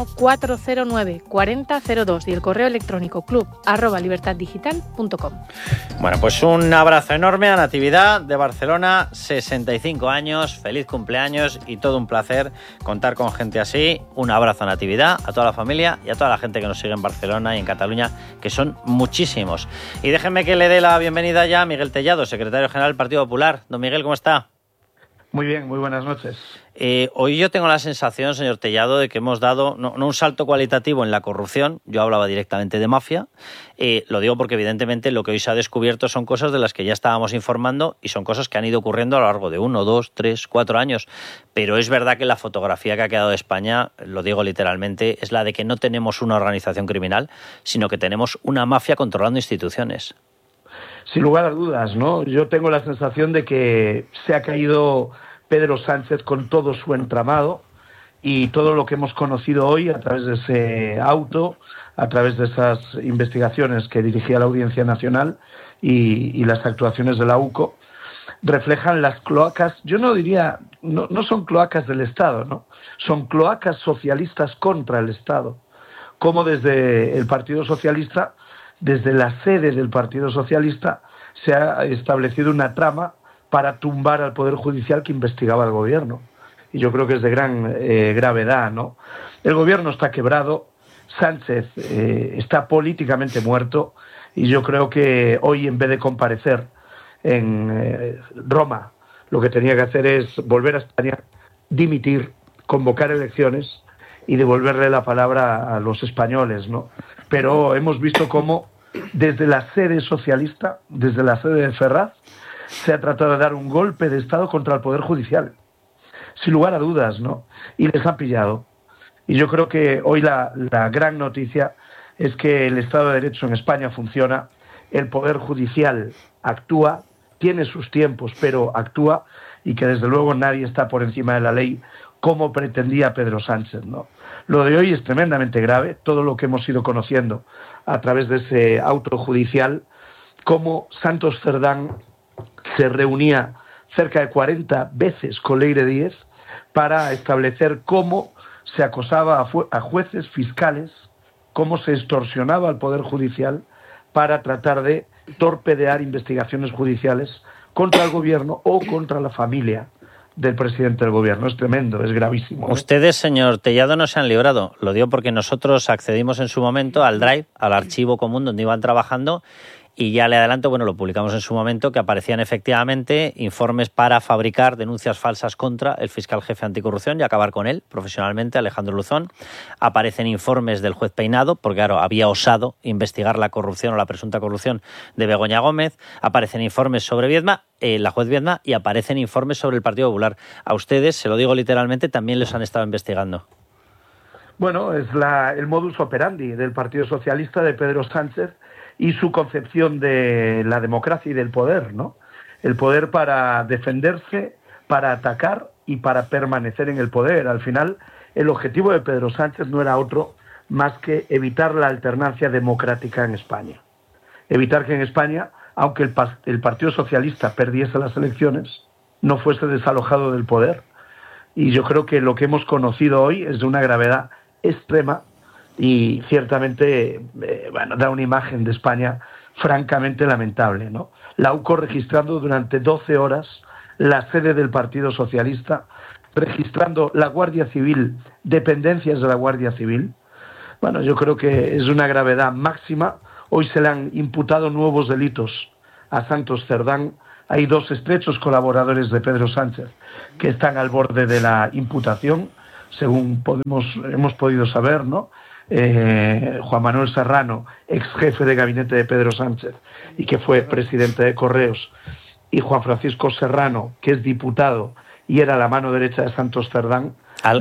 914094002 y el correo electrónico club@libertaddigital.com. Bueno, pues un abrazo enorme a Natividad de Barcelona, 65 años, feliz cumpleaños y todo un placer contar con gente así. Un abrazo a Natividad, a toda la familia y a toda la gente que nos sigue en Barcelona y en Cataluña, que son muchísimos. Y déjenme que le dé la bienvenida ya a Miguel Tellado, secretario general del Partido Popular. Don Miguel, ¿cómo está? Muy bien, muy buenas noches. Hoy yo tengo la sensación, señor Tellado, de que hemos dado no un salto cualitativo en la corrupción. Yo hablaba directamente de mafia. Lo digo porque evidentemente lo que hoy se ha descubierto son cosas de las que ya estábamos informando y son cosas que han ido ocurriendo a lo largo de 1, 2, 3, 4 años. Pero es verdad que la fotografía que ha quedado de España, lo digo literalmente, es la de que no tenemos una organización criminal, sino que tenemos una mafia controlando instituciones. Sin lugar a dudas, ¿no? Yo tengo la sensación de que se ha caído Pedro Sánchez con todo su entramado y todo lo que hemos conocido hoy a través de ese auto, a través de esas investigaciones que dirigía la Audiencia Nacional y las actuaciones de la UCO, reflejan las cloacas. Yo no diría, no son cloacas del Estado, ¿no? Son cloacas socialistas contra el Estado. Como desde el Partido Socialista, desde la sede del Partido Socialista, se ha establecido una trama para tumbar al Poder Judicial que investigaba al Gobierno. Y yo creo que es de gran gravedad, ¿no? El Gobierno está quebrado, Sánchez está políticamente muerto, y yo creo que hoy, en vez de comparecer en Roma, lo que tenía que hacer es volver a España, dimitir, convocar elecciones y devolverle la palabra a los españoles, ¿no? Pero hemos visto cómo desde la sede socialista, desde la sede de Ferraz, se ha tratado de dar un golpe de Estado contra el Poder Judicial, sin lugar a dudas, ¿no? Y les han pillado. Y yo creo que hoy la gran noticia es que el Estado de Derecho en España funciona, el Poder Judicial actúa, tiene sus tiempos, pero actúa, y que desde luego nadie está por encima de la ley, como pretendía Pedro Sánchez, ¿no? Lo de hoy es tremendamente grave, todo lo que hemos ido conociendo a través de ese auto judicial, cómo Santos Cerdán se reunía cerca de 40 veces con Leire Díez para establecer cómo se acosaba a jueces, fiscales, cómo se extorsionaba al Poder Judicial para tratar de torpedear investigaciones judiciales contra el gobierno o contra la familia del presidente del gobierno. Es tremendo, es gravísimo. Ustedes, señor Tellado, no se han librado. Lo digo porque nosotros accedimos en su momento al Drive, al archivo común donde iban trabajando, y ya le adelanto, bueno, lo publicamos en su momento, que aparecían efectivamente informes para fabricar denuncias falsas contra el fiscal jefe anticorrupción y acabar con él profesionalmente, Alejandro Luzón. Aparecen informes del juez Peinado, porque claro, había osado investigar la corrupción o la presunta corrupción de Begoña Gómez. Aparecen informes sobre Viedma, la juez Viedma, y aparecen informes sobre el Partido Popular. A ustedes, se lo digo literalmente, también les han estado investigando. Bueno, es el modus operandi del Partido Socialista de Pedro Sánchez y su concepción de la democracia y del poder, ¿no? El poder para defenderse, para atacar y para permanecer en el poder. Al final, el objetivo de Pedro Sánchez no era otro más que evitar la alternancia democrática en España. Evitar que en España, aunque el Partido Socialista perdiese las elecciones, no fuese desalojado del poder. Y yo creo que lo que hemos conocido hoy es de una gravedad extrema y ciertamente da una imagen de España francamente lamentable, ¿no? La UCO registrando durante 12 horas la sede del Partido Socialista, registrando la Guardia Civil, dependencias de la Guardia Civil. Bueno, yo creo que es una gravedad máxima. Hoy se le han imputado nuevos delitos a Santos Cerdán. Hay 2 estrechos colaboradores de Pedro Sánchez que están al borde de la imputación, según hemos podido saber, ¿no? Juan Manuel Serrano, ex jefe de gabinete de Pedro Sánchez y que fue presidente de Correos, y Juan Francisco Serrano, que es diputado y era la mano derecha de Santos Cerdán. Al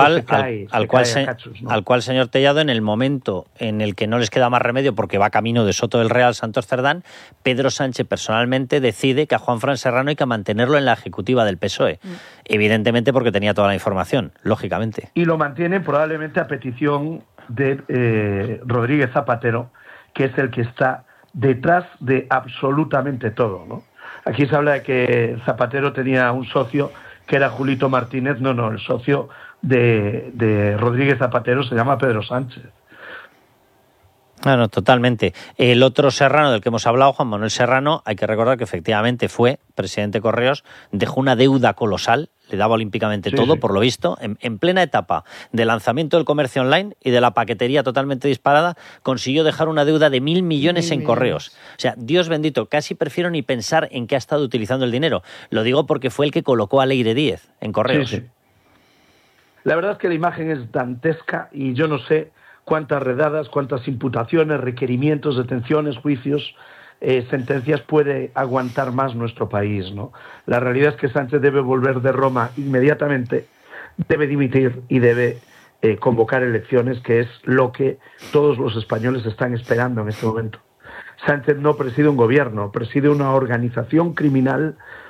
cual, señor Tellado, en el momento en el que no les queda más remedio porque va camino de Soto del Real, Santos Cerdán, Pedro Sánchez personalmente decide que a Juan Fran Serrano hay que mantenerlo en la ejecutiva del PSOE. Evidentemente porque tenía toda la información, lógicamente. Y lo mantiene probablemente a petición de Rodríguez Zapatero, que es el que está detrás de absolutamente todo, ¿no? Aquí se habla de que Zapatero tenía un socio que era Julito Martínez. No, el socio de Rodríguez Zapatero se llama Pedro Sánchez. Bueno, totalmente. El otro Serrano del que hemos hablado, Juan Manuel Serrano, hay que recordar que efectivamente fue presidente de Correos, dejó una deuda colosal, le daba olímpicamente todo, por lo visto, en plena etapa de lanzamiento del comercio online y de la paquetería totalmente disparada, consiguió dejar una deuda de 1.000 millones en Correos. O sea, Dios bendito, casi prefiero ni pensar en qué ha estado utilizando el dinero. Lo digo porque fue el que colocó a Leire Díez en Correos. Sí. La verdad es que la imagen es dantesca y yo no sé cuántas redadas, cuántas imputaciones, requerimientos, detenciones, juicios, sentencias puede aguantar más nuestro país, ¿no? La realidad es que Sánchez debe volver de Roma inmediatamente, debe dimitir y debe convocar elecciones, que es lo que todos los españoles están esperando en este momento. Sánchez no preside un gobierno, preside una organización criminal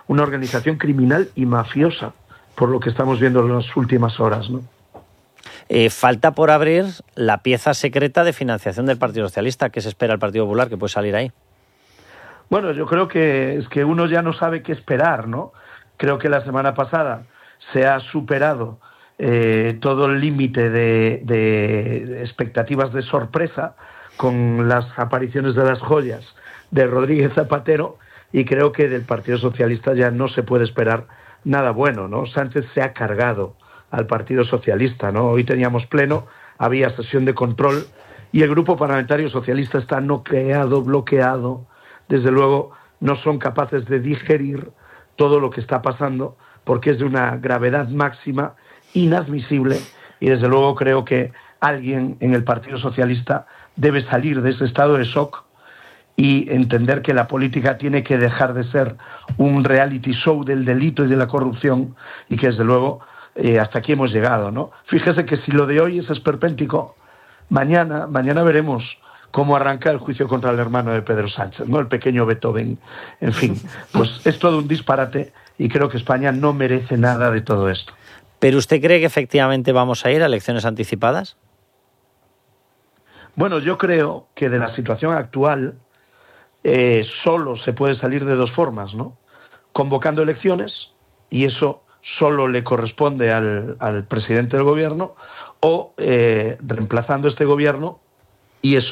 y mafiosa, por lo que estamos viendo en las últimas horas, ¿no? Falta por abrir la pieza secreta de financiación del Partido Socialista. ¿Qué se espera el Partido Popular que puede salir ahí? Bueno, yo creo que es que uno ya no sabe qué esperar, ¿no? Creo que la semana pasada se ha superado todo el límite de expectativas de sorpresa con las apariciones de las joyas de Rodríguez Zapatero, y creo que del Partido Socialista ya no se puede esperar nada bueno, ¿no? Sánchez se ha cargado al Partido Socialista, ¿no? Hoy teníamos pleno, había sesión de control y el Grupo Parlamentario Socialista está noqueado, bloqueado. Desde luego no son capaces de digerir todo lo que está pasando porque es de una gravedad máxima, inadmisible, y desde luego creo que alguien en el Partido Socialista debe salir de ese estado de shock y entender que la política tiene que dejar de ser un reality show del delito y de la corrupción, y que desde luego hasta aquí hemos llegado, ¿no? Fíjese que si lo de hoy es esperpéntico, mañana veremos cómo arranca el juicio contra el hermano de Pedro Sánchez, ¿no? El pequeño Beethoven. En fin, pues es todo un disparate y creo que España no merece nada de todo esto. ¿Pero usted cree que efectivamente vamos a ir a elecciones anticipadas? Bueno, yo creo que de la situación actual solo se puede salir de 2 formas, ¿no? Convocando elecciones, y eso solo le corresponde al presidente del gobierno, o reemplazando este gobierno, y eso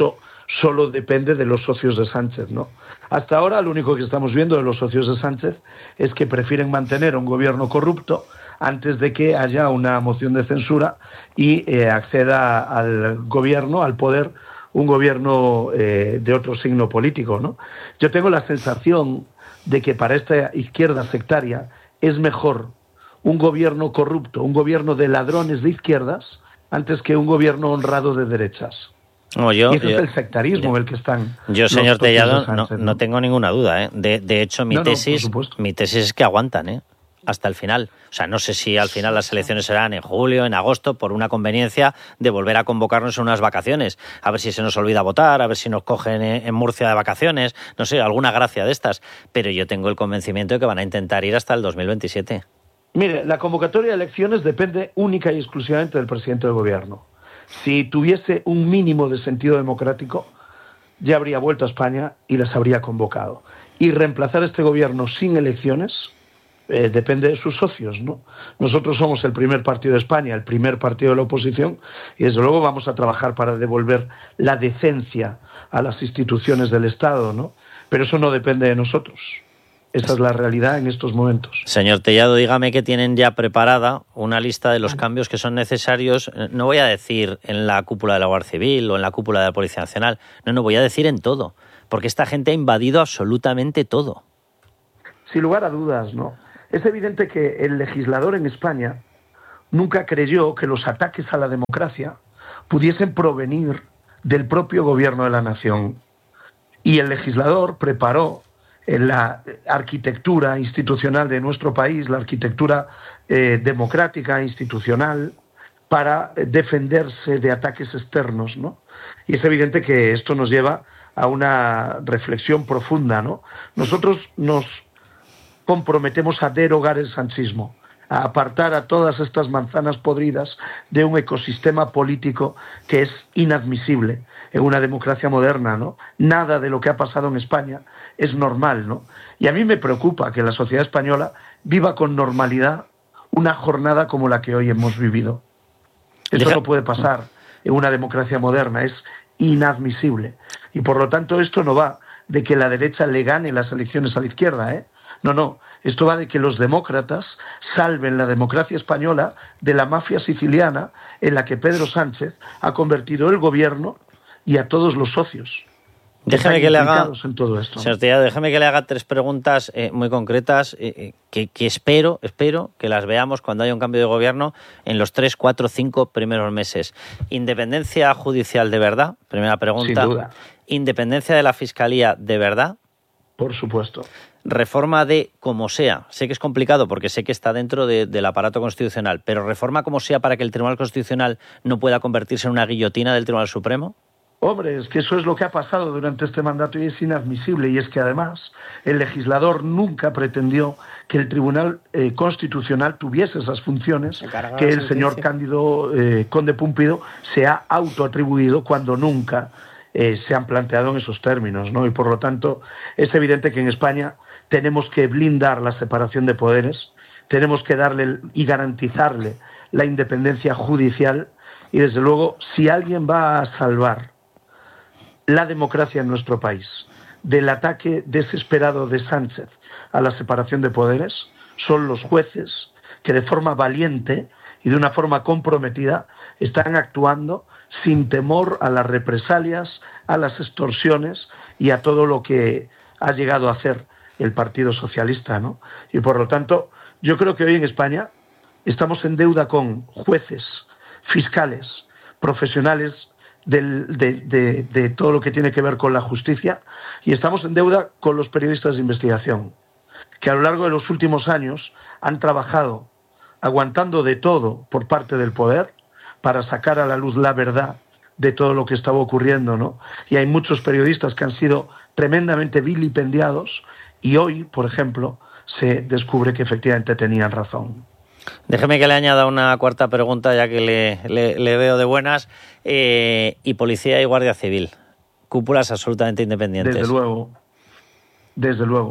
solo depende de los socios de Sánchez, ¿no? Hasta ahora lo único que estamos viendo de los socios de Sánchez es que prefieren mantener un gobierno corrupto antes de que haya una moción de censura y acceda al gobierno, al poder, un gobierno de otro signo político, ¿no? Yo tengo la sensación de que para esta izquierda sectaria es mejor un gobierno corrupto, un gobierno de ladrones de izquierdas, antes que un gobierno honrado de derechas. No, y eso es el sectarismo en el que están. Yo, señor Tellado, no tengo ninguna duda, ¿eh? De hecho, mi tesis es que aguantan, ¿eh? Hasta el final. O sea, no sé si al final las elecciones serán en julio, en agosto, por una conveniencia de volver a convocarnos en unas vacaciones. A ver si se nos olvida votar, a ver si nos cogen en Murcia de vacaciones, no sé, alguna gracia de estas. Pero yo tengo el convencimiento de que van a intentar ir hasta el 2027. Mire, la convocatoria de elecciones depende única y exclusivamente del presidente del gobierno. Si tuviese un mínimo de sentido democrático, ya habría vuelto a España y las habría convocado. Y reemplazar este gobierno sin elecciones depende de sus socios, ¿no? Nosotros somos el primer partido de España, el primer partido de la oposición, y desde luego vamos a trabajar para devolver la decencia a las instituciones del Estado, ¿no? Pero eso no depende de nosotros. Esa es la realidad en estos momentos. Señor Tellado, dígame que tienen ya preparada una lista de los cambios que son necesarios, no voy a decir en la cúpula de la Guardia Civil o en la cúpula de la Policía Nacional, no, voy a decir en todo, porque esta gente ha invadido absolutamente todo. Sin lugar a dudas, ¿no? Es evidente que el legislador en España nunca creyó que los ataques a la democracia pudiesen provenir del propio gobierno de la nación. Y el legislador preparó en la arquitectura institucional de nuestro país, la arquitectura democrática, institucional, para defenderse de ataques externos, ¿no? Y es evidente que esto nos lleva a una reflexión profunda, ¿no? Nosotros nos comprometemos a derogar el sanchismo, a apartar a todas estas manzanas podridas de un ecosistema político que es inadmisible en una democracia moderna, ¿no? Nada de lo que ha pasado en España es normal, ¿no? Y a mí me preocupa que la sociedad española viva con normalidad una jornada como la que hoy hemos vivido. Eso no puede pasar en una democracia moderna, es inadmisible. Y por lo tanto esto no va de que la derecha le gane las elecciones a la izquierda, ¿eh? No, esto va de que los demócratas salven la democracia española de la mafia siciliana en la que Pedro Sánchez ha convertido el gobierno y a todos los socios. Déjeme que le haga, en todo esto. Señor Tellado, déjeme que le haga 3 preguntas muy concretas que espero que las veamos cuando haya un cambio de gobierno en los 3, 4, 5 primeros meses. Independencia judicial de verdad, primera pregunta. Sin duda. Independencia de la Fiscalía de verdad. Por supuesto. Reforma de como sea. Sé que es complicado porque sé que está dentro del aparato constitucional, pero reforma como sea para que el Tribunal Constitucional no pueda convertirse en una guillotina del Tribunal Supremo. Hombre, es que eso es lo que ha pasado durante este mandato y es inadmisible. Y es que además el legislador nunca pretendió que el Tribunal Constitucional tuviese esas funciones que el señor Cándido Conde Pumpido se ha autoatribuido cuando nunca se han planteado en esos términos, ¿no? Y por lo tanto es evidente que en España tenemos que blindar la separación de poderes, tenemos que darle y garantizarle la independencia judicial y desde luego si alguien va a salvar la democracia en nuestro país del ataque desesperado de Sánchez a la separación de poderes son los jueces que de forma valiente y de una forma comprometida están actuando sin temor a las represalias, a las extorsiones y a todo lo que ha llegado a hacer el Partido Socialista, ¿no? Y por lo tanto, yo creo que hoy en España estamos en deuda con jueces, fiscales, profesionales de todo lo que tiene que ver con la justicia y estamos en deuda con los periodistas de investigación, que a lo largo de los últimos años han trabajado aguantando de todo por parte del poder para sacar a la luz la verdad de todo lo que estaba ocurriendo, ¿no? Y hay muchos periodistas que han sido tremendamente vilipendiados y hoy, por ejemplo, se descubre que efectivamente tenían razón. Déjeme que le añada una cuarta pregunta, ya que le veo de buenas. Y Policía y Guardia Civil, cúpulas absolutamente independientes. Desde luego.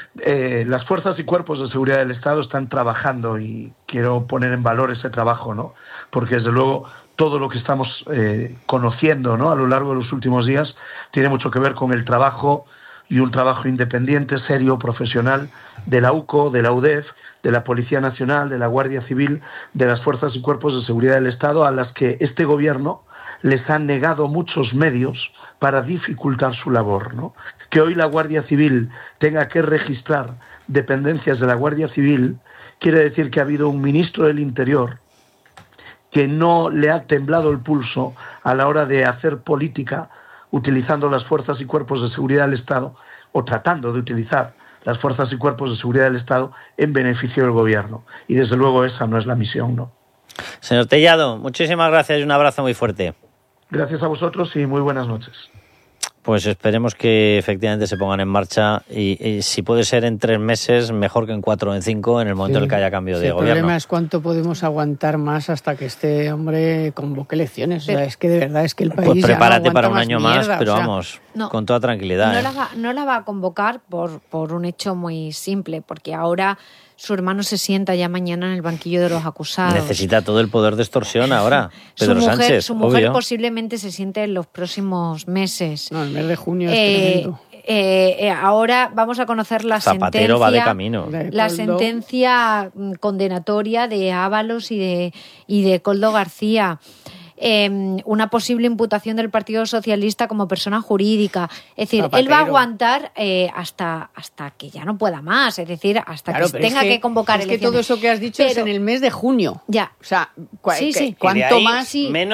Las fuerzas y cuerpos de seguridad del Estado están trabajando y quiero poner en valor ese trabajo, ¿no? Porque desde luego todo lo que estamos conociendo, ¿no?, a lo largo de los últimos días tiene mucho que ver con el trabajo, y un trabajo independiente, serio, profesional, de la UCO, de la UDEF, de la Policía Nacional, de la Guardia Civil, de las fuerzas y cuerpos de seguridad del Estado, a las que este gobierno les ha negado muchos medios para dificultar su labor, ¿no? Que hoy la Guardia Civil tenga que registrar dependencias de la Guardia Civil quiere decir que ha habido un ministro del Interior que no le ha temblado el pulso a la hora de hacer política utilizando las fuerzas y cuerpos de seguridad del Estado, o tratando de utilizar las fuerzas y cuerpos de seguridad del Estado en beneficio del gobierno. Y desde luego esa no es la misión, ¿no? Señor Tellado, muchísimas gracias y un abrazo muy fuerte. Gracias a vosotros y muy buenas noches. Pues esperemos que efectivamente se pongan en marcha y si puede ser en 3 meses, mejor que en 4 o en 5, en el momento en el que haya cambio de gobierno. El problema es cuánto podemos aguantar más hasta que este hombre convoque elecciones. O sea, es que de verdad es que el país pues prepárate ya no para un más año mierda, más, pero o sea, vamos, no, con toda tranquilidad. No la va a convocar por un hecho muy simple, porque ahora su hermano se sienta ya mañana en el banquillo de los acusados. Necesita todo el poder de extorsión ahora, Pedro Sánchez. Su mujer obvio. posiblemente se siente en los próximos meses. No, el mes de junio es tremendo. Ahora vamos a conocer la Zapatero sentencia. va de camino. La sentencia condenatoria de Ábalos y de Koldo García. Una posible imputación del Partido Socialista como persona jurídica. Es decir, Zapatero. él va a aguantar hasta que ya no pueda más. Es decir, hasta Claro, que pero tenga que convocar es elecciones. que todo eso que has dicho es en el mes de junio. Ya. O sea, Sí. ¿cuánto Y de ahí, más? menos